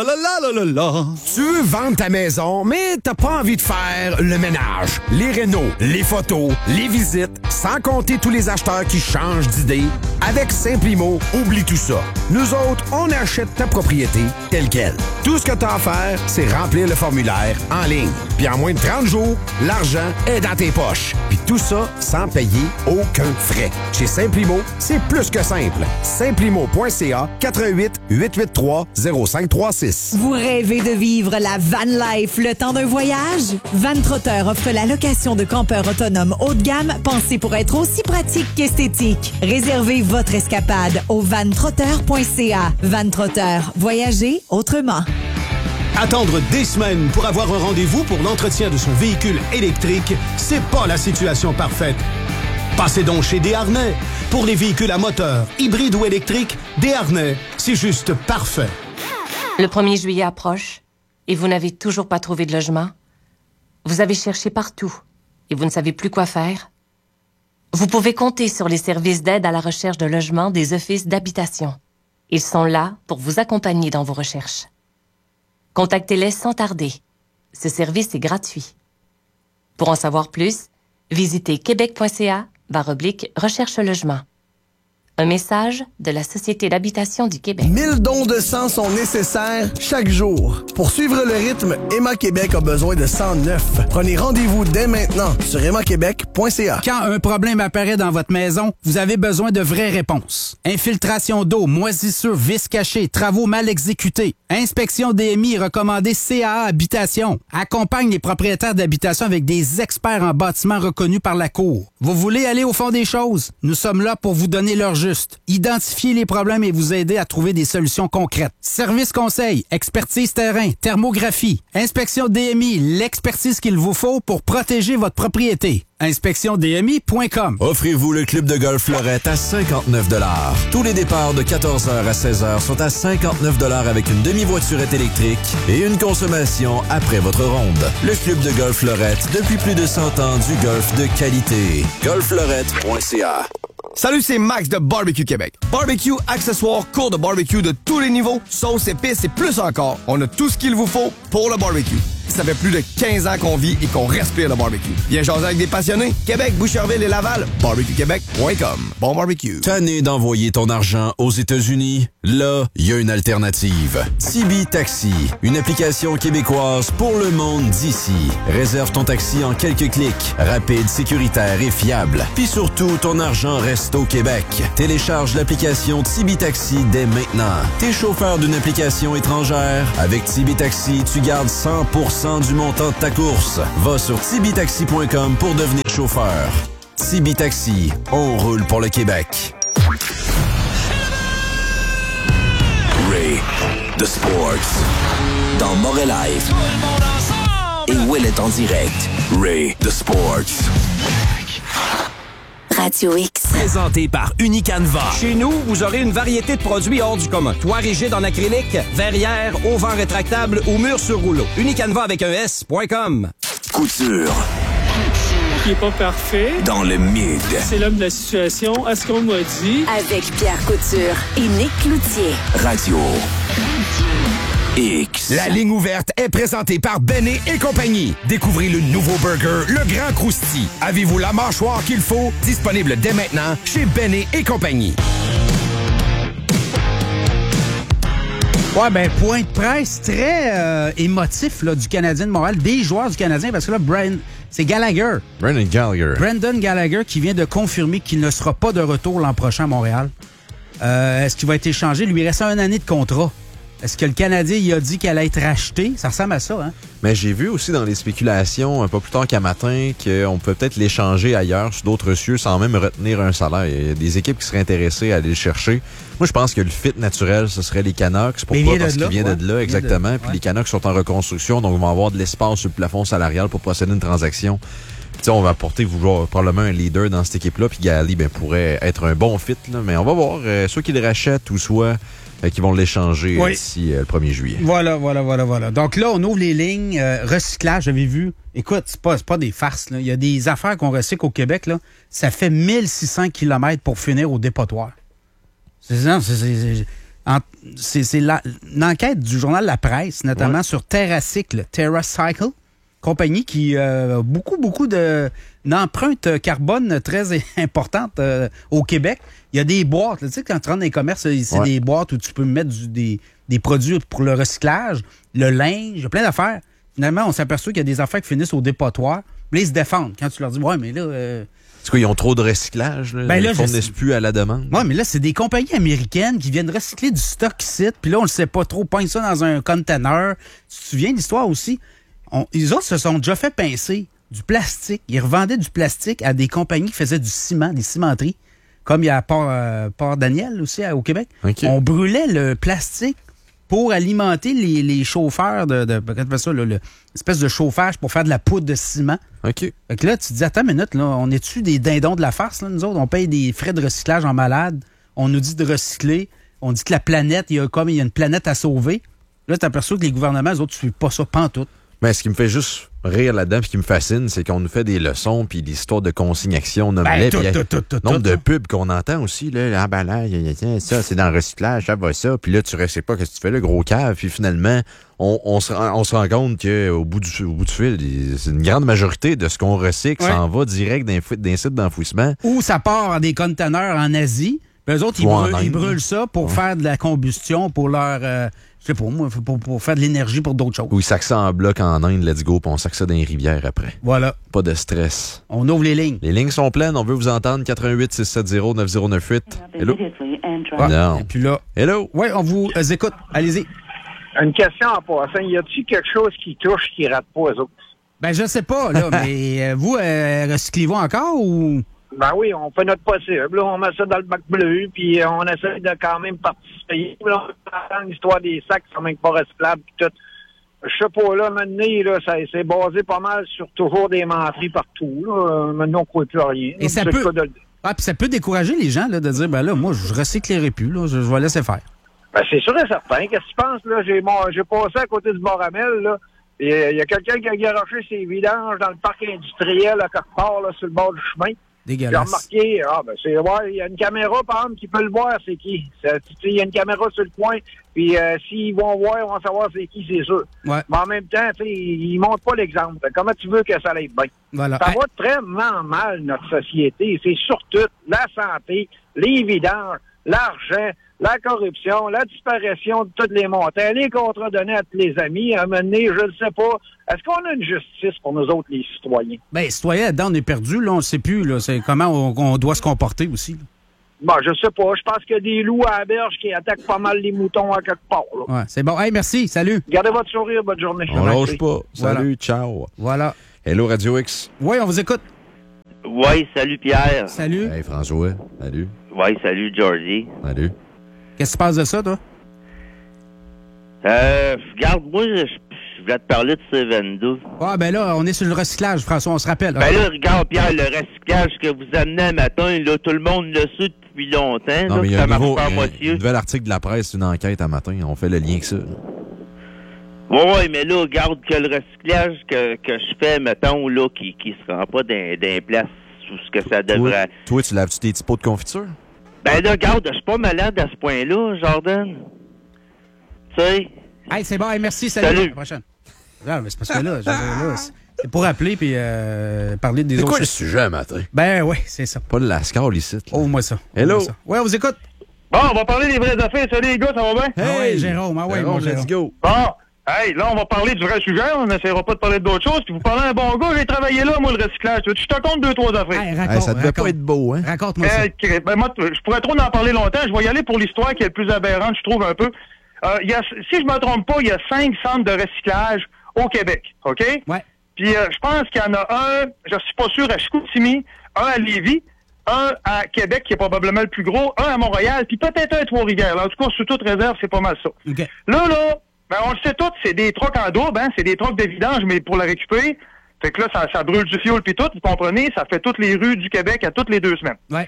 Tu veux vendre ta maison, mais t'as pas envie de faire le ménage, les rénaux, les photos, les visites, sans compter tous les acheteurs qui changent d'idée. Avec Simplimo, oublie tout ça. Nous autres, on achète ta propriété telle quelle. Tout ce que t'as à faire, c'est remplir le formulaire en ligne. Puis en moins de 30 jours, l'argent est dans tes poches. Puis tout ça sans payer aucun frais. Chez Simplimo, c'est plus que simple. Simplimo.ca 88 883 0536. Vous rêvez de vivre la van life le temps d'un voyage? Vantrotter offre la location de campeurs autonomes haut de gamme pensés pour être aussi pratique qu'esthétique. Réservez votre escapade au vantrotter.ca. Vantrotter, voyagez autrement. Attendre des semaines pour avoir un rendez-vous pour l'entretien de son véhicule électrique, c'est pas la situation parfaite. Passez donc chez Desharnais. Pour les véhicules à moteur, hybride ou électrique, Desharnais, c'est juste parfait. Le 1er juillet approche et vous n'avez toujours pas trouvé de logement. Vous avez cherché partout et vous ne savez plus quoi faire. Vous pouvez compter sur les services d'aide à la recherche de logement des offices d'habitation. Ils sont là pour vous accompagner dans vos recherches. Contactez-les sans tarder. Ce service est gratuit. Pour en savoir plus, visitez québec.ca/recherche-logement. Un message de la Société d'habitation du Québec. 1000 dons de sang sont nécessaires chaque jour. Pour suivre le rythme, Emma Québec a besoin de 109. Prenez rendez-vous dès maintenant sur emmaquebec.ca. Quand un problème apparaît dans votre maison, vous avez besoin de vraies réponses. Infiltration d'eau, moisissure, vis cachée, travaux mal exécutés. Inspection DMI recommandée CAA Habitation. Accompagne les propriétaires d'habitation avec des experts en bâtiment reconnus par la Cour. Vous voulez aller au fond des choses? Nous sommes là pour vous donner leur juste. Identifier les problèmes et vous aider à trouver des solutions concrètes. Service conseil, expertise terrain, thermographie, inspection DMI, l'expertise qu'il vous faut pour protéger votre propriété. InspectionDMI.com. Offrez-vous le club de golf Fleurette à 59 $. Tous les départs de 14h à 16h sont à 59 $ avec une demi-voiturette électrique et une consommation après votre ronde. Le club de golf Fleurette, depuis plus de 100 ans du golf de qualité. golffleurette.ca. Salut, c'est Max de Barbecue Québec. Barbecue, accessoires, cours de barbecue de tous les niveaux, sauces, épices et plus encore. On a tout ce qu'il vous faut pour le barbecue. Ça fait plus de 15 ans qu'on vit et qu'on respire le barbecue. Viens jaser avec des passionnés. Québec, Boucherville et Laval. BarbecueQuébec.com. Bon barbecue. Tanné d'envoyer ton argent aux États-Unis? Là, il y a une alternative. Tibi Taxi, une application québécoise pour le monde d'ici. Réserve ton taxi en quelques clics, rapide, sécuritaire et fiable. Puis surtout, ton argent reste au Québec. Télécharge l'application Tibi Taxi dès maintenant. T'es chauffeur d'une application étrangère? Avec Tibi Taxi, tu gardes 100% du montant de ta course. Va sur tibitaxi.com pour devenir chauffeur. Tibi Taxi, on roule pour le Québec. Ray, The Sports. Dans Morel Live. Et Will est en direct. Ray, The Sports. Radio X. Présenté par Unicanva. Chez nous, vous aurez une variété de produits hors du commun. Toit rigide en acrylique, verrière, auvent rétractable ou mur sur rouleau. Unicanva avec un S.com. Couture. Qui est pas parfait. Dans le mid. C'est l'homme de la situation. À ce qu'on m'a dit. Avec Pierre Couture et Nick Cloutier. Radio X. La ligne ouverte est présentée par Bennet et compagnie. Découvrez le nouveau burger, le Grand Crousti. Avez-vous la mâchoire qu'il faut? Disponible dès maintenant chez Bennet et compagnie. Ouais, ben, point de presse très émotif là, du Canadien de Montréal, des joueurs du Canadien, parce que là, c'est Gallagher. Brendan Gallagher qui vient de confirmer qu'il ne sera pas de retour l'an prochain à Montréal. Est-ce qu'il va être échangé? Il lui reste 1 année de contrat. Est-ce que le Canadien il a dit qu'elle allait être rachetée? Ça ressemble à ça, hein? Mais j'ai vu aussi dans les spéculations, pas plus tard qu'à matin, qu'on peut peut-être l'échanger ailleurs sur d'autres cieux sans même retenir un salaire. Il y a des équipes qui seraient intéressées à aller le chercher. Moi, je pense que le fit naturel, ce serait les Canucks. Pourquoi? Parce qu'il vient de là, exactement. Puis les Canucks sont en reconstruction, donc ils vont avoir de l'espace sur le plafond salarial pour procéder à une transaction. Puis on va apporter probablement un leader dans cette équipe-là, puis Gally pourrait être un bon fit. Là. Mais on va voir, soit qu'il le rachète ou soit... qui vont l'échanger d'ici le 1er juillet. Voilà. Donc là, on ouvre les lignes. Recyclage, j'avais vu. Écoute, c'est pas des farces. Là. Il y a des affaires qu'on recycle au Québec. Là. Ça fait 1600 km pour finir au dépotoir. C'est l'enquête du journal La Presse, notamment sur TerraCycle, compagnie qui a beaucoup d'empreintes carbone très importantes au Québec. Il y a des boîtes. Tu sais, quand tu rentres dans les commerces, c'est des boîtes où tu peux mettre des produits pour le recyclage, le linge, il y a plein d'affaires. Finalement, on s'aperçoit qu'il y a des affaires qui finissent au dépotoir. Là, ils se défendent. Quand tu leur dis, ouais, mais là... C'est quoi, ils ont trop de recyclage? Là? Ils fournissent plus à la demande? Oui, mais là, c'est des compagnies américaines qui viennent recycler du stock ici. Puis là, on le sait pas trop. Pogne ça dans un container. Tu te souviens de l'histoire aussi? Les autres se sont déjà fait pincer du plastique. Ils revendaient du plastique à des compagnies qui faisaient du ciment, des cimenteries. Comme il y a à Port-Daniel aussi, au Québec. Okay. On brûlait le plastique pour alimenter les chauffeurs l'espèce de chauffage pour faire de la poudre de ciment. OK. Fait que là, tu te dis, attends une minute, là, on est-tu des dindons de la farce, là, nous autres? On paye des frais de recyclage en malade. On nous dit de recycler. On dit que la planète, il y a une planète à sauver. Là, tu aperçois que les gouvernements, eux autres, ne suivent pas ça pantoute. Mais ce qui me fait juste rire là-dedans, puis ce qui me fascine, c'est qu'on nous fait des leçons, puis l'histoire de consignation, nombre de pubs qu'on entend aussi, là, l'emballage, ça, c'est dans le recyclage, ça va ça, puis là, tu ne sais pas ce que tu fais, le gros cave, puis finalement, on se rend compte qu'au bout du fil, c'est une grande majorité de ce qu'on recycle s'en va direct d'un site d'enfouissement. Ou ça part en des conteneurs en Asie, puis eux autres, ils brûlent ça pour faire de la combustion, pour leur... je sais pas, moi, pour faire de l'énergie pour d'autres choses. Ou ils sacsent ça en bloc en Inde, let's go, puis on sac ça dans les rivières après. Voilà. Pas de stress. On ouvre les lignes. Les lignes sont pleines, on veut vous entendre. 88-670-9098. Hello? Non. Et puis là... Hello? Oui, on vous écoute. Allez-y. Une question en passant. Y a-t-il quelque chose qui touche qui rate pas eux autres? Ben, je sais pas, là, mais vous, recyclez-vous encore ou... Ben oui, on fait notre possible. Là, on met ça dans le bac bleu, puis on essaie de quand même participer. Là, on entend l'histoire des sacs qui sont même pas recyclables, puis tout. Je sais pas, là, maintenant, là, c'est basé pas mal sur toujours des menteries partout. Là. Maintenant, on ne croit plus à rien. Et ça peut... puis ça peut décourager les gens là, de dire, ben là, moi, je recyclerai plus, là, je vais laisser faire. Ben, c'est sûr et certain. Qu'est-ce que tu penses, là? J'ai passé à côté du Boramel, là. Il y a quelqu'un qui a garoché ses vidanges dans le parc industriel, à quelque part, là, sur le bord du chemin. Dégueulasse. J'ai remarqué, il y a une caméra, par exemple, qui peut le voir, c'est qui. Il y a une caméra sur le coin, puis s'ils vont voir, ils vont savoir c'est qui, c'est sûr. Ouais. Mais en même temps, ils ne montrent pas l'exemple. Comment tu veux que ça aille bien? Voilà. Ça va très mal, notre société. C'est surtout la santé, les vidanges, l'argent, la corruption, la disparition de tous les montants, les contrats donnés à tous les amis, à un moment donné, je ne sais pas. Est-ce qu'on a une justice pour nous autres, les citoyens? Bien, citoyens, là-dedans, on est perdus, là, on ne sait plus, là. C'est comment on doit se comporter aussi, là. Bon, je sais pas. Je pense qu'il y a des loups à la berge qui attaquent pas mal les moutons à quelque part, là. Ouais, c'est bon. Hey, merci. Salut. Gardez votre sourire. Bonne journée. On lâche pas. Salut, Voilà. ciao. Voilà. Hello, Radio X. Oui, on vous écoute. Oui, salut Pierre. Salut. Hey, François. Salut. Oui, salut Georgie. Salut. Qu'est-ce que tu penses de ça, toi? Regarde, moi, je voulais te parler de C22. Ah, ben là, on est sur le recyclage, François, on se rappelle. Ben là, regarde, Pierre, le recyclage que vous amenez un matin, là, tout le monde le sait depuis longtemps. Non, là, mais il y que a ça un marche pas à moitié. un nouvel article de la presse, une enquête un matin. On fait le lien que ça. Oui, mais là, regarde que le recyclage que je fais, mettons, là, qui se rend pas d'un place où ce que ça devrait... Toi, tu laves-tu tes petits pots de confiture? Ben là, regarde, je suis pas malade à ce point-là, Jordan. Tu sais... Hey, c'est bon, hey, merci, salut. À la prochaine. Non, mais c'est parce que là, c'est pour appeler puis parler des autres... C'est quoi le sujet, matin? Ben oui, c'est ça. Pas de lascar ici. Oh, moi ça. Hello. Ouais, on vous écoute. Bon, on va parler des vraies affaires. Salut les gars, ça va bien? Hey, Jérôme, mon let's Jérôme. go. Bon, hey, là, on va parler du vrai sujet. On n'essaiera pas de parler d'autres choses. Puis vous parlez à un bon gars, j'ai travaillé là, moi, le recyclage. Je te compte 2-3 affaires. Hey, ça devait pas être beau, hein? Raconte-moi ça. Ben, moi, je pourrais trop en parler longtemps. Je vais y aller pour l'histoire qui est le plus aberrante, je trouve, un peu. Si je me trompe pas, il y a 5 centres de recyclage au Québec, OK? Ouais. Puis je pense qu'il y en a un, je suis pas sûr, à Chicoutimi, un à Lévis, un à Québec, qui est probablement le plus gros, un à Montréal, puis peut-être un à Trois-Rivières. En tout cas, sous toute réserve, c'est pas mal ça. Okay. Là, ben, on le sait tous, c'est des trucks en double, hein? C'est des trucks de vidange, mais pour la récupérer. Fait que là, ça brûle du fioul puis tout, vous comprenez? Ça fait toutes les rues du Québec à toutes les 2 semaines. Ouais.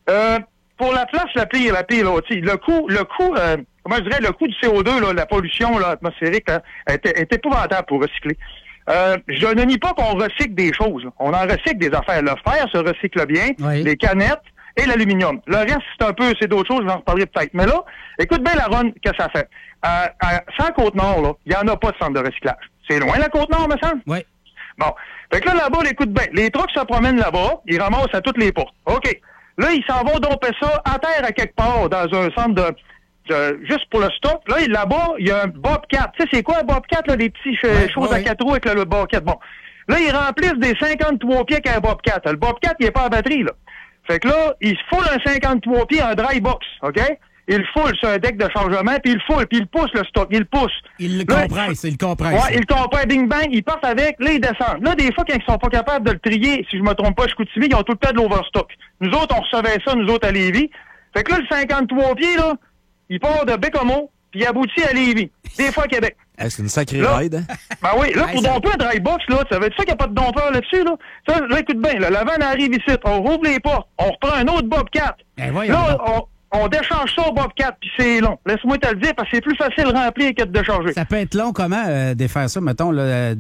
Pour la place la pire, là, le coût, comment je dirais, le coût du CO2, là, la pollution là, atmosphérique, là, est épouvantable pour recycler. Je ne nie pas qu'on recycle des choses. Là. On en recycle des affaires. Le fer se recycle bien, les canettes et l'aluminium. Le reste, c'est d'autres choses, j'en reparlerai peut-être. Mais là, écoute bien la run que ça fait. Sans Côte-Nord, là, il n'y en a pas de centre de recyclage. C'est loin, la Côte-Nord, me semble? Oui. Bon. Fait que là-bas, écoute bien, les trucks se promènent là-bas, ils ramassent à toutes les portes. OK. Là, ils s'en vont domper ça à terre à quelque part, dans un centre juste pour le stock. Là-bas, il y a un Bobcat. Tu sais, c'est quoi un Bobcat, là, des petits choses à 4 roues avec le Bobcat? Bon. Là, ils remplissent des 53 pieds avec un Bobcat. Le Bobcat, il est pas en batterie, là. Fait que là, ils se foulent un 53 pieds en dry box, OK? Ils le foulent sur un deck de chargement, puis ils le foulent, puis ils poussent le stock, ils le poussent. Ils le compressent, ils le compressent. Ouais, ils le compressent, bing bang, ils partent avec, là, ils descendent. Là, des fois, quand ils sont pas capables de le trier, si je me trompe pas, je Chicoutimi, ils ont tout le temps de l'overstock. Nous autres, on recevait ça, nous autres, à Lévis. Fait que là, le 53 pieds, là, il part de Bécomo, puis il aboutit à Lévis. Des fois à Québec. C'est une sacrée là, ride, hein? Ben oui, là, pour domper un dry box, là, ça veut dire ça qu'il n'y a pas de dompeur là-dessus, là. Ça, là, écoute bien, là, la vanne arrive ici, on rouvre les portes, on reprend un autre Bobcat. Là, on décharge ça au Bobcat, puis c'est long. Laisse-moi te le dire, parce que c'est plus facile de remplir que de décharger. Ça peut être long, comment défaire ça, mettons, là?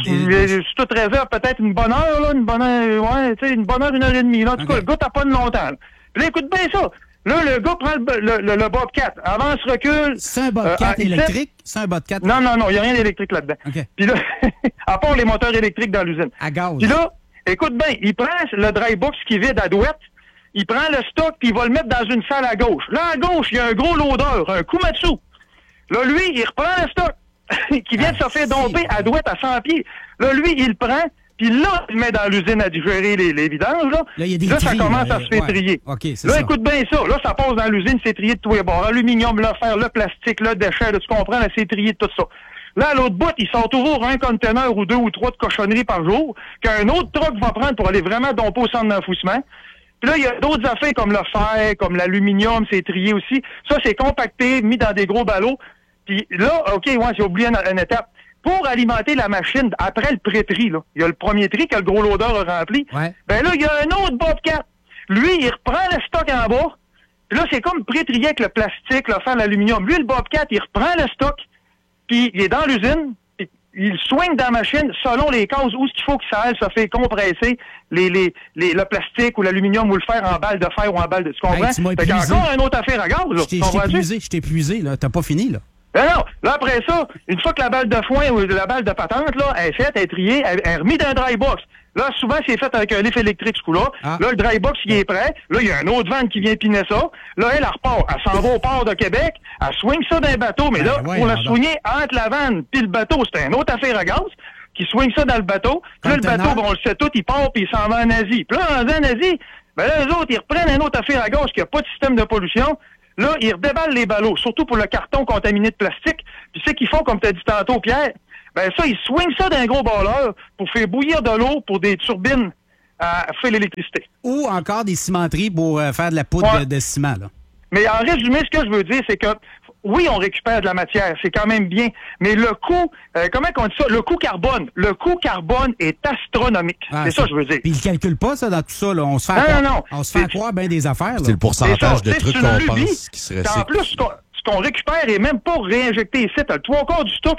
Sur toute réserve, peut-être une bonne heure, là, une bonne heure, une heure et demie, là. En tout cas, le gars t'as pas de longtemps, là. Puis là, écoute bien ça. Là, le gars prend le Bobcat, avance, recule. C'est un Bobcat électrique? C'est un Bobcat? Non, il n'y a rien d'électrique là-dedans. Okay. Puis là, à part les moteurs électriques dans l'usine. À gaz. Puis là, écoute bien, il prend le dry box qui est vide à douette, il prend le stock, puis il va le mettre dans une salle à gauche. Là, à gauche, il y a un gros loader, un Komatsu. Là, lui, il reprend le stock qui vient de se faire domper à douette à 100 pieds. Là, lui, il le prend, puis là, il le met dans l'usine à digérer les vidanges. Là, ça commence à se faire trier. Okay, là, écoute bien ça. Là, ça passe dans l'usine, c'est trié de tous les bords. L'aluminium, le fer, le plastique, le déchet, là, tu comprends, là, c'est trié de tout ça. Là, à l'autre bout, il sort toujours un conteneur ou 2 ou 3 de cochonneries par jour qu'un autre truck va prendre pour aller vraiment domper au centre d'enfouissement. Puis là, il y a d'autres affaires comme le fer, comme l'aluminium, c'est trié aussi. Ça, c'est compacté, mis dans des gros ballots. Puis là, OK, j'ai oublié une étape. Pour alimenter la machine, après le pré-tri, là, il y a le premier tri que le gros loader a rempli. Ouais. Ben là, il y a un autre Bobcat. Lui, il reprend le stock en bas. Puis là, c'est comme pré-trié avec le plastique, le fer, l'aluminium. Lui, le Bobcat, il reprend le stock. Puis il est dans l'usine. Il swing dans la machine selon les cases où ce qu'il faut que ça aille, ça fait compresser le plastique ou l'aluminium ou le fer en balle de fer ou en balle de... Tu comprends? Hey, tu m'as fait qu'il y a encore une autre affaire à gaz, là. Je t'ai épuisé, là. T'as pas fini, là. Non, là, après ça, une fois que la balle de foin ou la balle de patente, là, elle est faite, elle est triée, elle est remise dans un dry box. Là, souvent, c'est fait avec un lift électrique, ce coup-là. Là, le dry box, il est prêt. Là, il y a un autre vanne qui vient piner ça. Là, elle repart. Elle s'en va au port de Québec. Elle swing ça dans un bateau. Mais là, pour la swinger entre la vanne puis le bateau, c'est une autre affaire à gaz qui swing ça dans le bateau. Puis là, le bateau, on le sait tout, il part puis il s'en va en Asie. Puis là, en Asie, ben là, eux autres, ils reprennent une autre affaire à gaz qui n'a pas de système de pollution. Là, ils redéballent les ballots, surtout pour le carton contaminé de plastique. Puis c'est qu'ils font, comme tu as dit tantôt, Pierre, ben ça, ils swingent ça d'un gros balleur pour faire bouillir de l'eau pour des turbines à faire l'électricité. Ou encore des cimenteries pour faire de la poudre de ciment, là. Mais en résumé, ce que je veux dire, c'est que oui, on récupère de la matière, c'est quand même bien, mais le coût, comment on dit ça? Le coût carbone est astronomique. C'est ça que je veux dire. Puis ils ne calculent pas ça dans tout ça, là. On se fait on se fait croire bien des affaires, là. C'est le pourcentage de trucs qu'on pense qui serait en plus, ce qu'on récupère est même pas réinjecté ici. Le 3/4 du stock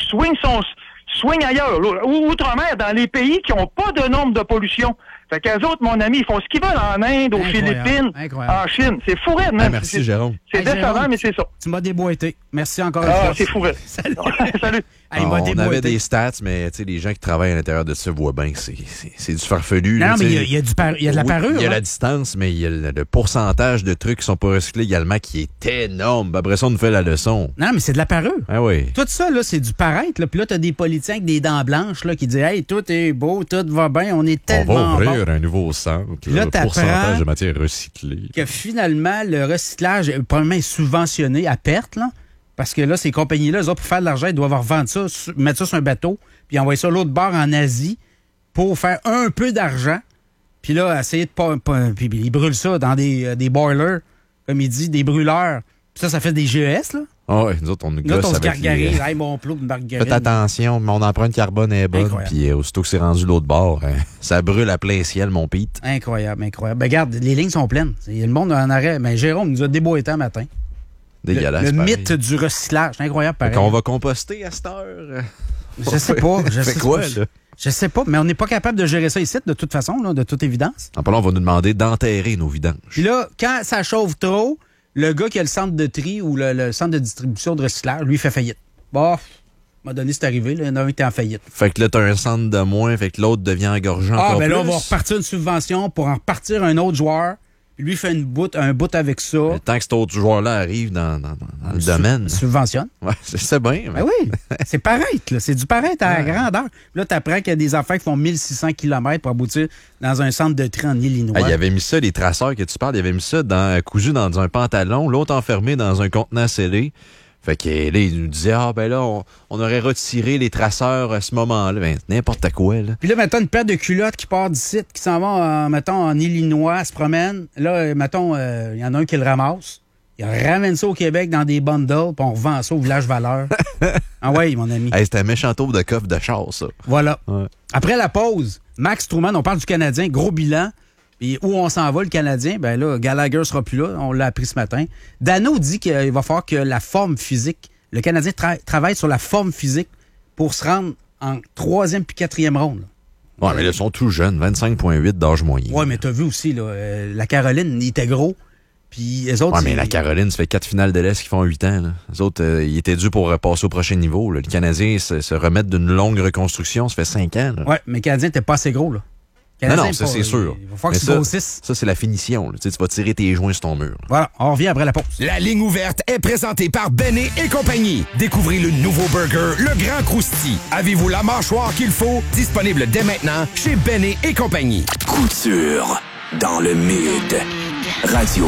swing ailleurs, outre-mer, dans les pays qui n'ont pas de normes de pollution. Fait qu'eux autres, mon ami, ils font ce qu'ils veulent en Inde, aux Philippines, en Chine. C'est fou raide, même. Merci, Jérôme. C'est décevant, mais c'est ça. Tu m'as déboîté. Merci encore une fois. C'est fou raide. Salut. Salut. On avait des stats, mais les gens qui travaillent à l'intérieur de ça voient bien que c'est du farfelu. Non, mais il y a de la parure. Il y a la distance, mais il y a le pourcentage de trucs qui sont pas recyclés également qui est énorme. Après ça, on nous fait la leçon. Non, mais c'est de la parure. Ah oui. Tout ça, là, c'est du paraître. Là. Puis là, t'as des politiciens avec des dents blanches là, qui disent « Hey, tout est beau, tout va bien, on est tellement bon. » On va ouvrir un nouveau centre. Là, pourcentage de matière recyclée. Que finalement, le recyclage, probablement, est subventionné à perte, là. Parce que là, ces compagnies-là, eux autres, pour faire de l'argent, ils doivent revendre ça, mettre ça sur un bateau, puis envoyer ça à l'autre bord en Asie pour faire un peu d'argent. Puis là, essayer de pas. Puis ils brûlent ça dans des boilers, comme il dit, des brûleurs. Puis ça fait des GES, là. Ah oui, nous autres, on nous gosse on se avec gargarise. Hey, mon plot de margarine. Faites attention, mon empreinte carbone est bonne. Puis aussitôt que c'est rendu l'autre bord, ça brûle à plein ciel, mon Pete. Incroyable, incroyable. Ben, regarde, les lignes sont pleines. Le monde en arrêt. Mais Jérôme nous a déboîté un matin. Dégueulasse. Le mythe du recyclage. C'est incroyable, pareil. On va composter à cette heure. Je sais pas. Là? Je sais pas, mais on n'est pas capable de gérer ça ici, de toute façon, là, de toute évidence. En parlant, on va nous demander d'enterrer nos vidanges. Puis là, quand ça chauffe trop, le gars qui a le centre de tri ou le centre de distribution de recyclage, lui, fait faillite. Bon, m'a donné, c'est arrivé, là, il y en a un qui était en faillite. Fait que là, t'as un centre de moins, fait que l'autre devient engorgeant encore ben là, plus. on va repartir une subvention pour en repartir un autre joueur. Lui fait un bout avec ça. Mais tant que cet autre joueur-là arrive dans le domaine. Subventionne. Ouais, c'est bien. Ben oui, c'est pareil, là. C'est du pareil à la grandeur. Là, t'apprends qu'il y a des affaires qui font 1600 km pour aboutir dans un centre de tri en Illinois. Il avait mis ça, les traceurs que tu parles, il avait mis ça cousu dans un pantalon, l'autre enfermé dans un contenant scellé. Fait que là, il nous disait, on aurait retiré les traceurs à ce moment-là. Ben, n'importe quoi, là. Puis là, mettons, une paire de culottes qui part d'ici, qui s'en va, en Illinois, se promène. Là, mettons, il y en a un qui le ramasse. Il ramène ça au Québec dans des bundles, puis on revend ça au Village Valeur. Ah ouais, mon ami. C'était un méchant tour de coffre de char, ça. Voilà. Ouais. Après la pause, Max Truman, on parle du Canadien, gros bilan. Puis où on s'en va, le Canadien, ben là, Gallagher sera plus là, on l'a appris ce matin. Dano dit qu'il va falloir que la forme physique, le Canadien travaille sur la forme physique pour se rendre en 3e puis 4e ronde. Ouais, mais là, ils sont tout jeunes, 25,8 d'âge moyen. Ouais, mais t'as vu aussi, là, la Caroline, il était gros. Puis les autres. Ouais, mais la Caroline, ça fait 4 finales de l'Est qui font 8 ans. Là. Les autres, ils étaient dû pour passer au prochain niveau. Là. Les Canadiens se remettent d'une longue reconstruction, ça fait 5 ans. Là. Ouais, mais le Canadien n'était pas assez gros, là. Non, ça, c'est sûr. Il va falloir que tu grossisses. Ça, c'est la finition. Tu vas tirer tes joints sur ton mur. Voilà, on revient après la pause. La ligne ouverte est présentée par Bennet et compagnie. Découvrez le nouveau burger, le Grand Crousti. Avez-vous la mâchoire qu'il faut? Disponible dès maintenant chez Bennet et compagnie. Couture dans le Mid. Radio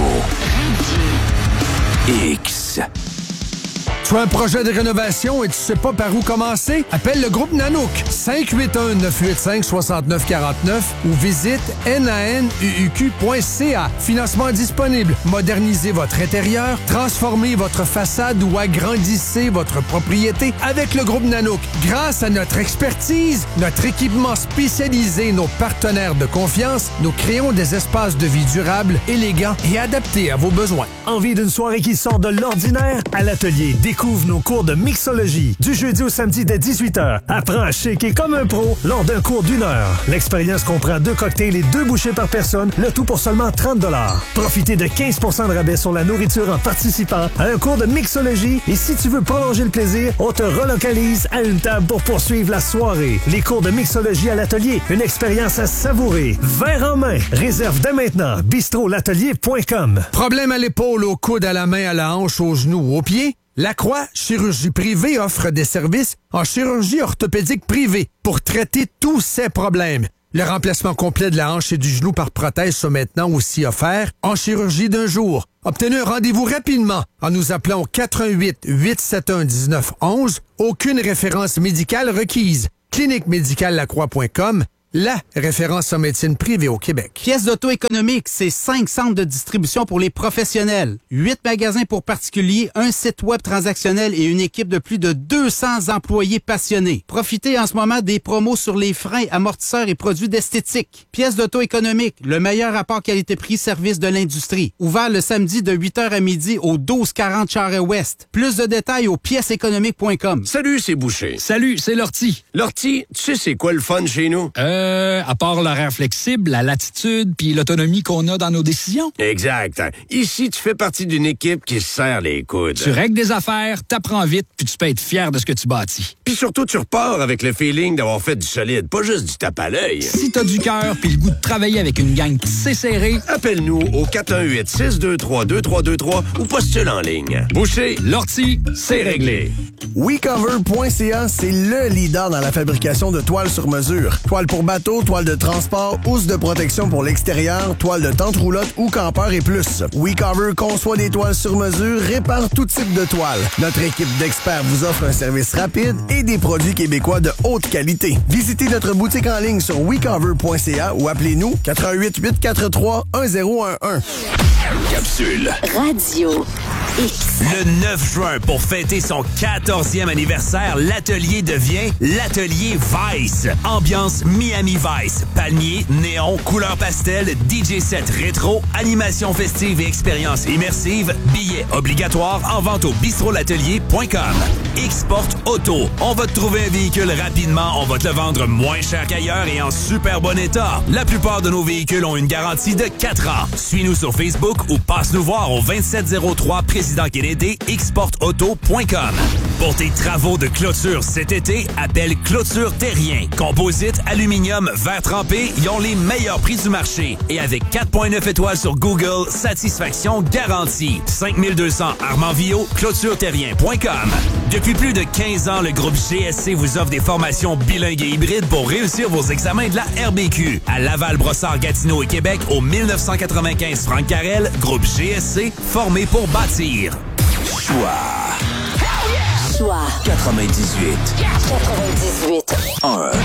X. Tu as un projet de rénovation et tu sais pas par où commencer? Appelle le groupe Nanook 581-985-6949 ou visite nanuq.ca. Financement disponible. Modernisez votre intérieur, transformez votre façade ou agrandissez votre propriété avec le groupe Nanook. Grâce à notre expertise, notre équipement spécialisé, nos partenaires de confiance, nous créons des espaces de vie durables, élégants et adaptés à vos besoins. Envie d'une soirée qui sort de l'ordinaire? À l'atelier Découverte Découvre nos cours de mixologie. Du jeudi au samedi dès 18h. Apprends à shaker comme un pro lors d'un cours d'1 heure. L'expérience comprend 2 cocktails et 2 bouchées par personne, le tout pour seulement 30 $. Profitez de 15% de rabais sur la nourriture en participant à un cours de mixologie. Et si tu veux prolonger le plaisir, on te relocalise à une table pour poursuivre la soirée. Les cours de mixologie à l'atelier, une expérience à savourer. Verre en main. Réserve dès maintenant. bistrolatelier.com. Problème à l'épaule, au coude, à la main, à la hanche, aux genoux, aux pieds? La Croix Chirurgie Privée offre des services en chirurgie orthopédique privée pour traiter tous ces problèmes. Le remplacement complet de la hanche et du genou par prothèse sont maintenant aussi offerts en chirurgie d'1 jour. Obtenez un rendez-vous rapidement en nous appelant au 88 871 1911. Aucune référence médicale requise. cliniquemédicale-lacroix.com, la référence en médecine privée au Québec. Pièces d'auto économique, c'est 5 centres de distribution pour les professionnels, 8 magasins pour particuliers, un site web transactionnel et une équipe de plus de 200 employés passionnés. Profitez en ce moment des promos sur les freins, amortisseurs et produits d'esthétique. Pièces d'auto économique, le meilleur rapport qualité-prix-service de l'industrie. Ouvert le samedi de 8h à midi au 1240 Charest-Ouest. Plus de détails au pièceséconomique.com. Salut, c'est Boucher. Salut, c'est Lortie. Lortie, tu sais c'est quoi le fun chez nous? À part l'horaire flexible, la latitude puis l'autonomie qu'on a dans nos décisions. Exact. Ici, tu fais partie d'une équipe qui se serre les coudes. Tu règles des affaires, t'apprends vite, puis tu peux être fier de ce que tu bâtis. Puis surtout, tu repars avec le feeling d'avoir fait du solide, pas juste du tape à l'œil. Si t'as du cœur puis le goût de travailler avec une gang qui sait serrer, appelle-nous au 418-623-2323 ou postule en ligne. Boucher, Lortie, c'est réglé. WeCover.ca, c'est le leader dans la fabrication de toiles sur mesure. Toiles pour bateau, toiles de transport, housse de protection pour l'extérieur, toiles de tente roulotte ou campeur et plus. WeCover conçoit des toiles sur mesure, répare tout type de toiles. Notre équipe d'experts vous offre un service rapide et des produits québécois de haute qualité. Visitez notre boutique en ligne sur WeCover.ca ou appelez-nous 88 843 1011. Capsule Radio X. Le 9 juin, pour fêter son 14e anniversaire, l'atelier devient l'atelier Vice. Ambiance Miami Vice. Palmiers, néon, couleurs pastel, DJ set rétro, animation festive et expérience immersive. Billets obligatoires en vente au bistrolatelier.com. X-Sport Auto. On va te trouver un véhicule rapidement, on va te le vendre moins cher qu'ailleurs et en super bon état. La plupart de nos véhicules ont une garantie de 4 ans. Suis-nous sur Facebook ou passe nous voir au 2703 Président Kennedy, xportauto.com. Pour tes travaux de clôture cet été, appelle Clôture Terrien. Composite, aluminium, verre trempé, ils ont les meilleurs prix du marché. Et avec 4.9 étoiles sur Google, satisfaction garantie. 5200 Armand-Villot, clôtureterrien.com. Depuis plus de 15 ans, le groupe GSC vous offre des formations bilingues et hybrides pour réussir vos examens de la RBQ. À Laval, Brossard, Gatineau et Québec, au 1995 Franck Carrel, groupe GSC, formé pour bâtir. Choix 98. 1.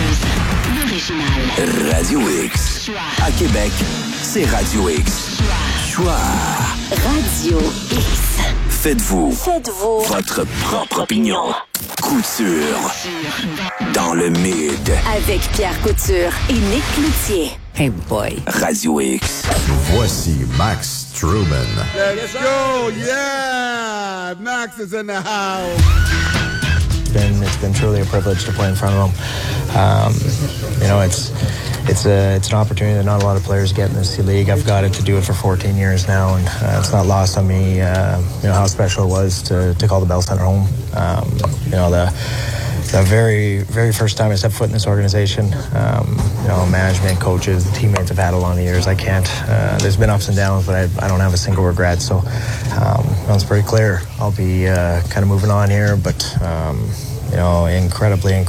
Radio X. À Québec, c'est Radio X. Choix. Radio X. Faites-vous votre propre opinion. Couture. Dans le mid. Avec Pierre Couture et Nick Cloutier. Hey boy. Radio X. Voici Max Truman. Let's go, yeah! Max is in the house. It's been truly a privilege to play in front of them. You know, it's an opportunity that not a lot of players get in this league. I've got it to do it for 14 years now, and it's not lost on me. You know how special it was to call the Bell Center home. You know the very, very first time I stepped foot in this organization, you know, management, coaches, the teammates I've had along the years, I can't, there's been ups and downs, but I don't have a single regret. So, it's pretty clear. I'll be kind of moving on here, but, you know, incredibly,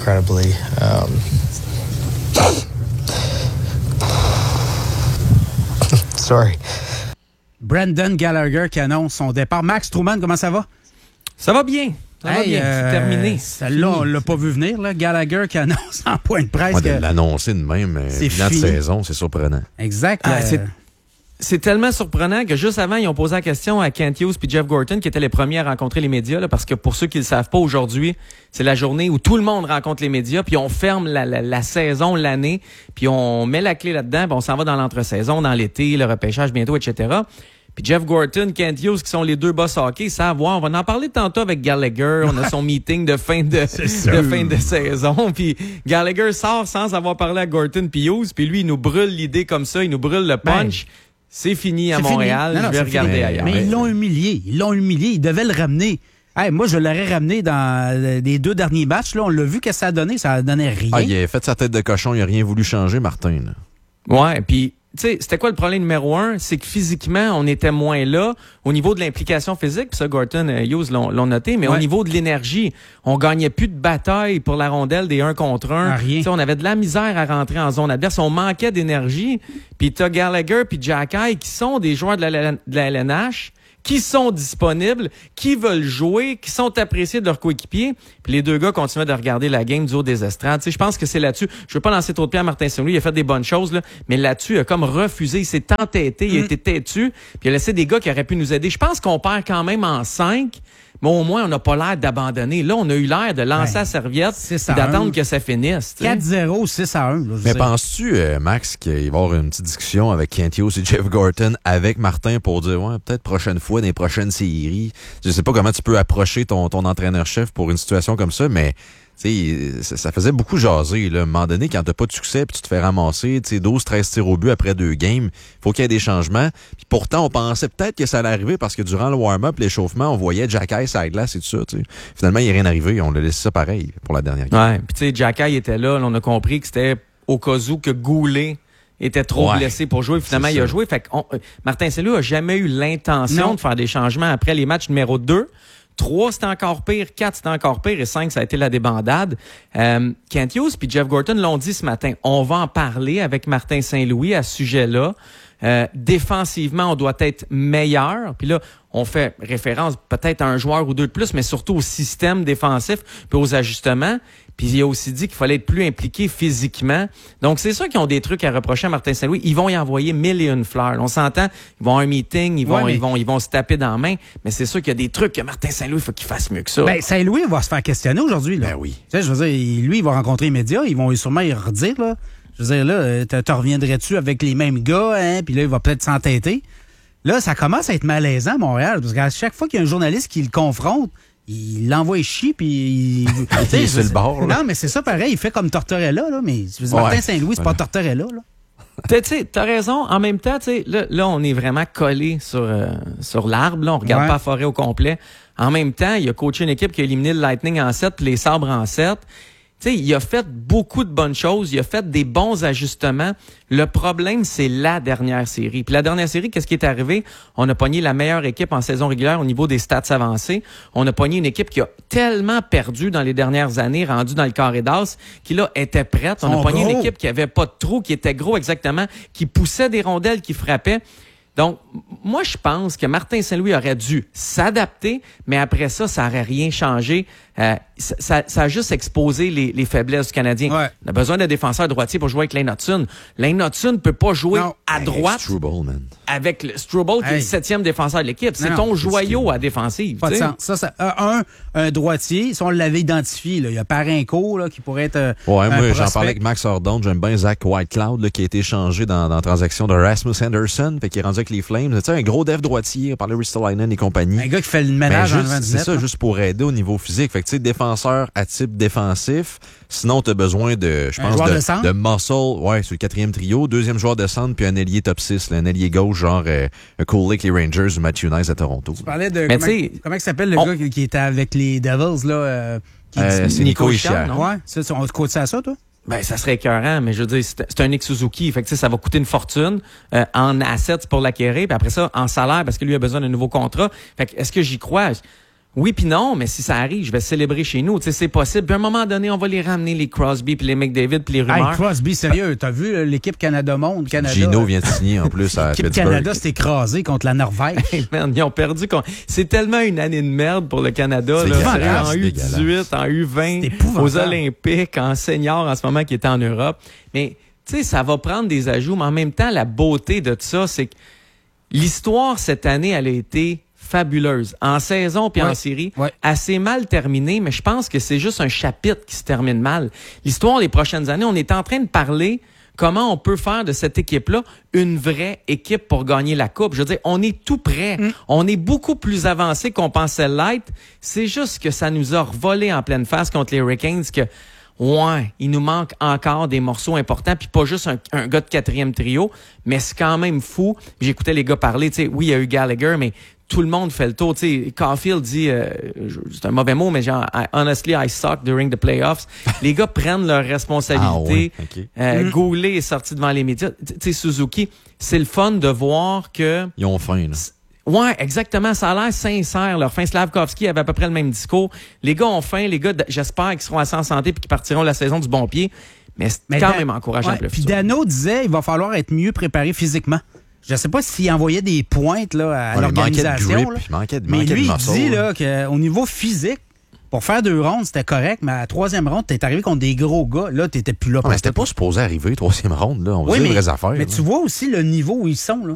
sorry. Brendan Gallagher qui annonce son départ. Max Truman, comment ça va? Ça va bien. Ça va bien, c'est terminé. Celle-là, on l'a pas vu venir, là. Gallagher qui annonce en point de presse. De l'annoncer de même, bilan de saison, c'est surprenant. Exact. C'est tellement surprenant que juste avant, ils ont posé la question à Kent Hughes puis Jeff Gorton, qui étaient les premiers à rencontrer les médias, là, parce que pour ceux qui le savent pas, aujourd'hui, c'est la journée où tout le monde rencontre les médias, puis on ferme la saison, l'année, puis on met la clé là-dedans, puis on s'en va dans l'entre-saison, dans l'été, le repêchage bientôt, etc. Puis Jeff Gorton, Kent Hughes, qui sont les deux boss hockey, savent voir. On va en parler tantôt avec Gallagher. On a son meeting de fin de saison. Puis Gallagher sort sans avoir parlé à Gorton puis Hughes. Puis lui, il nous brûle l'idée comme ça. Il nous brûle le punch. C'est fini à Montréal. Non, je vais regarder ailleurs. Mais ils l'ont humilié. Ils devaient le ramener. Hey, moi, je l'aurais ramené dans les 2 derniers matchs. Là, on l'a vu que ça a donné. Ça a donné rien. Ah, il a fait sa tête de cochon. Il a rien voulu changer, Martin. Là. Ouais, puis tu sais, c'était quoi le problème numéro 1? C'est que physiquement, on était moins là. Au niveau de l'implication physique, puis ça, Gorton et Hughes l'ont noté, mais au niveau de l'énergie, on gagnait plus de bataille pour la rondelle des 1 contre 1. Rien. On avait de la misère à rentrer en zone adverse. On manquait d'énergie. Puis t'as Gallagher puis Jacky qui sont des joueurs de la LNH, qui sont disponibles, qui veulent jouer, qui sont appréciés de leurs coéquipiers. Puis les 2 gars continuaient de regarder la game du haut des estrades. Je pense que c'est là-dessus. Je veux pas lancer trop de pieds à Martin Saint-Louis. Il a fait des bonnes choses, là, mais là-dessus, il a comme refusé. Il s'est entêté, il a été têtu. Puis il a laissé des gars qui auraient pu nous aider. Je pense qu'on perd quand même en 5. Mais au moins, on n'a pas l'air d'abandonner. Là, on a eu l'air de lancer la serviette et d'attendre que ça finisse. 4-0, 6-1. Mais penses-tu, Max, qu'il va y avoir une petite discussion avec Kent Hughes et Jeff Gorton avec Martin pour dire, ouais, peut-être prochaine fois, dans les prochaines séries. Je sais pas comment tu peux approcher ton entraîneur-chef pour une situation comme ça, mais ça faisait beaucoup jaser. Là. À un moment donné, quand t'as pas de succès puis tu te fais ramasser 12-13 tirs au but après 2 games, faut qu'il y ait des changements. Puis pourtant, on pensait peut-être que ça allait arriver parce que durant le warm-up, l'échauffement, on voyait Jacky sur la glace et tout ça. T'sais. Finalement, il n'y a rien arrivé. On l'a laissé ça pareil pour la dernière game. Ouais, puis tu sais, Jacky était là. On a compris que c'était au cas où que Goulet était trop blessé pour jouer. Finalement, il a joué. Fait que Martin Saint-Louis a jamais eu l'intention de faire des changements après les matchs numéro 2. 3, c'était encore pire. 4, c'était encore pire. Et 5, ça a été la débandade. Kent Hughes puis Jeff Gorton l'ont dit ce matin. On va en parler avec Martin Saint-Louis à ce sujet-là. Défensivement, on doit être meilleur. Puis là, on fait référence peut-être à un joueur ou 2 de plus, mais surtout au système défensif puis aux ajustements. Puis il a aussi dit qu'il fallait être plus impliqué physiquement. Donc, c'est ça qui ont des trucs à reprocher à Martin Saint-Louis. Ils vont y envoyer 1001 fleurs. On s'entend, ils vont à un meeting, ils vont se taper dans la main. Mais c'est sûr qu'il y a des trucs que Martin Saint-Louis, il faut qu'il fasse mieux que ça. Ben, Saint-Louis va se faire questionner aujourd'hui. Là. Ben oui. Tu sais, je veux dire, lui, il va rencontrer les médias. Ils vont sûrement y redire, là. Je veux dire, là, te reviendrais-tu avec les mêmes gars, hein? Puis là, il va peut-être s'entêter. Là, ça commence à être malaisant à Montréal. Parce qu'à chaque fois qu'il y a un journaliste qui le confronte, il l'envoie chier, puis il est sur le bord. Non, mais c'est ça pareil, il fait comme Tortorella, là, mais Martin Saint-Louis, c'est pas Tortorella, là. Tu sais, t'as raison. En même temps, tu sais, là, on est vraiment collé sur l'arbre, là. On regarde pas la forêt au complet. En même temps, il a coaché une équipe qui a éliminé le Lightning en 7 puis les Sabres en 7. Tu sais, il a fait beaucoup de bonnes choses. Il a fait des bons ajustements. Le problème, c'est la dernière série. Puis la dernière série, qu'est-ce qui est arrivé? On a pogné la meilleure équipe en saison régulière au niveau des stats avancés. On a pogné une équipe qui a tellement perdu dans les dernières années, rendue dans le carré d'as, qui là était prête. On a pogné une équipe qui avait pas de trou, qui était gros exactement, qui poussait des rondelles, qui frappait. Donc, moi, je pense que Martin Saint-Louis aurait dû s'adapter, mais après ça, ça n'aurait rien changé. Ça a juste exposé les faiblesses du Canadien. Ouais. On a besoin d'un défenseur droitier pour jouer avec Lane Hutson. Lane Hutson ne peut pas jouer à droite avec le Struble, qui est le 7e défenseur de l'équipe. C'est ton joyau à défensive. Pas de sens. Un droitier, si on l'avait identifié, là, il y a Parenco là, qui pourrait être moi, j'en parlais avec Max Ordon. J'aime bien Zach Whitecloud là, qui a été échangé dans la transaction de Rasmus Henderson, fait qui est rendu avec les Flames. C'est un gros dev droitier, on parlait de Ristolainen et compagnie. Un gars qui fait le ménage en 27. C'est ça, juste pour aider au niveau physique. Fait que tu sais, défenseur à type défensif. Sinon, tu as besoin de, je pense, de muscle, sur le 4e trio. 2e joueur de centre, puis un ailier top 6, là, un ailier gauche, genre Cole Lake, les Rangers ou Matthew Nice à Toronto. Tu parlais de comment il s'appelle le gars qui était avec les Devils, là? C'est Nico Hischier. Ouais, on te coûte ça, toi? Ben, ça serait écœurant, mais je veux dire, c'est un Nick Suzuki. Fait que, ça va coûter une fortune, en assets pour l'acquérir, puis après ça, en salaire, parce que lui a besoin d'un nouveau contrat. Fait que, est-ce que j'y crois? Oui puis non, mais si ça arrive, je vais célébrer chez nous. Tu sais, c'est possible. Puis à un moment donné, on va les ramener, les Crosby, puis les McDavid, puis les rumeurs. Hey, Crosby, sérieux, t'as vu l'équipe Canada-Monde? Gino vient de signer en plus à Pittsburgh. L'équipe Canada s'est écrasée contre la Norvège. Hey, man, ils ont perdu. C'est tellement une année de merde pour le Canada. Là. En U18, en U20, aux Olympiques, en senior en ce moment qui est en Europe. Mais tu sais, ça va prendre des ajouts, mais en même temps, la beauté de tout ça, c'est que l'histoire cette année, elle a été fabuleuse. En saison puis en série, assez mal terminée, mais je pense que c'est juste un chapitre qui se termine mal. L'histoire des prochaines années, on est en train de parler comment on peut faire de cette équipe-là une vraie équipe pour gagner la Coupe. Je veux dire, on est tout prêt. On est beaucoup plus avancé qu'on pensait l'être. C'est juste que ça nous a revolé en pleine face contre les Hurricanes que ouais, il nous manque encore des morceaux importants, puis pas juste un gars de 4e trio, mais c'est quand même fou. J'écoutais les gars parler, tu sais, oui, il y a eu Gallagher, mais tout le monde fait le tour. Tu sais, Caulfield dit, c'est un mauvais mot, mais genre, honestly, I suck during the playoffs. Les gars prennent leurs responsabilités. Goulet est sorti devant les médias. Tu sais, Suzuki, c'est le fun de voir que... Ils ont faim, là. Ouais, exactement. Ça a l'air sincère. Leur fin, Slavkovski avait à peu près le même discours. Les gars ont faim. Les gars, j'espère qu'ils seront assez en santé puis qu'ils partiront la saison du bon pied. Mais c'est quand même encourageant. Ouais, puis Dano disait il va falloir être mieux préparé physiquement. Je sais pas s'il envoyait des pointes là, à l'organisation. Mais lui, il dit là, qu'au niveau physique, pour faire 2 rondes, c'était correct, mais à la 3e ronde, t'es arrivé contre des gros gars. Là, t'étais plus là. Mais c'était pas supposé arriver, 3e ronde. Là. On va dire les vraies affaires. Mais tu vois aussi le niveau où ils sont. Là.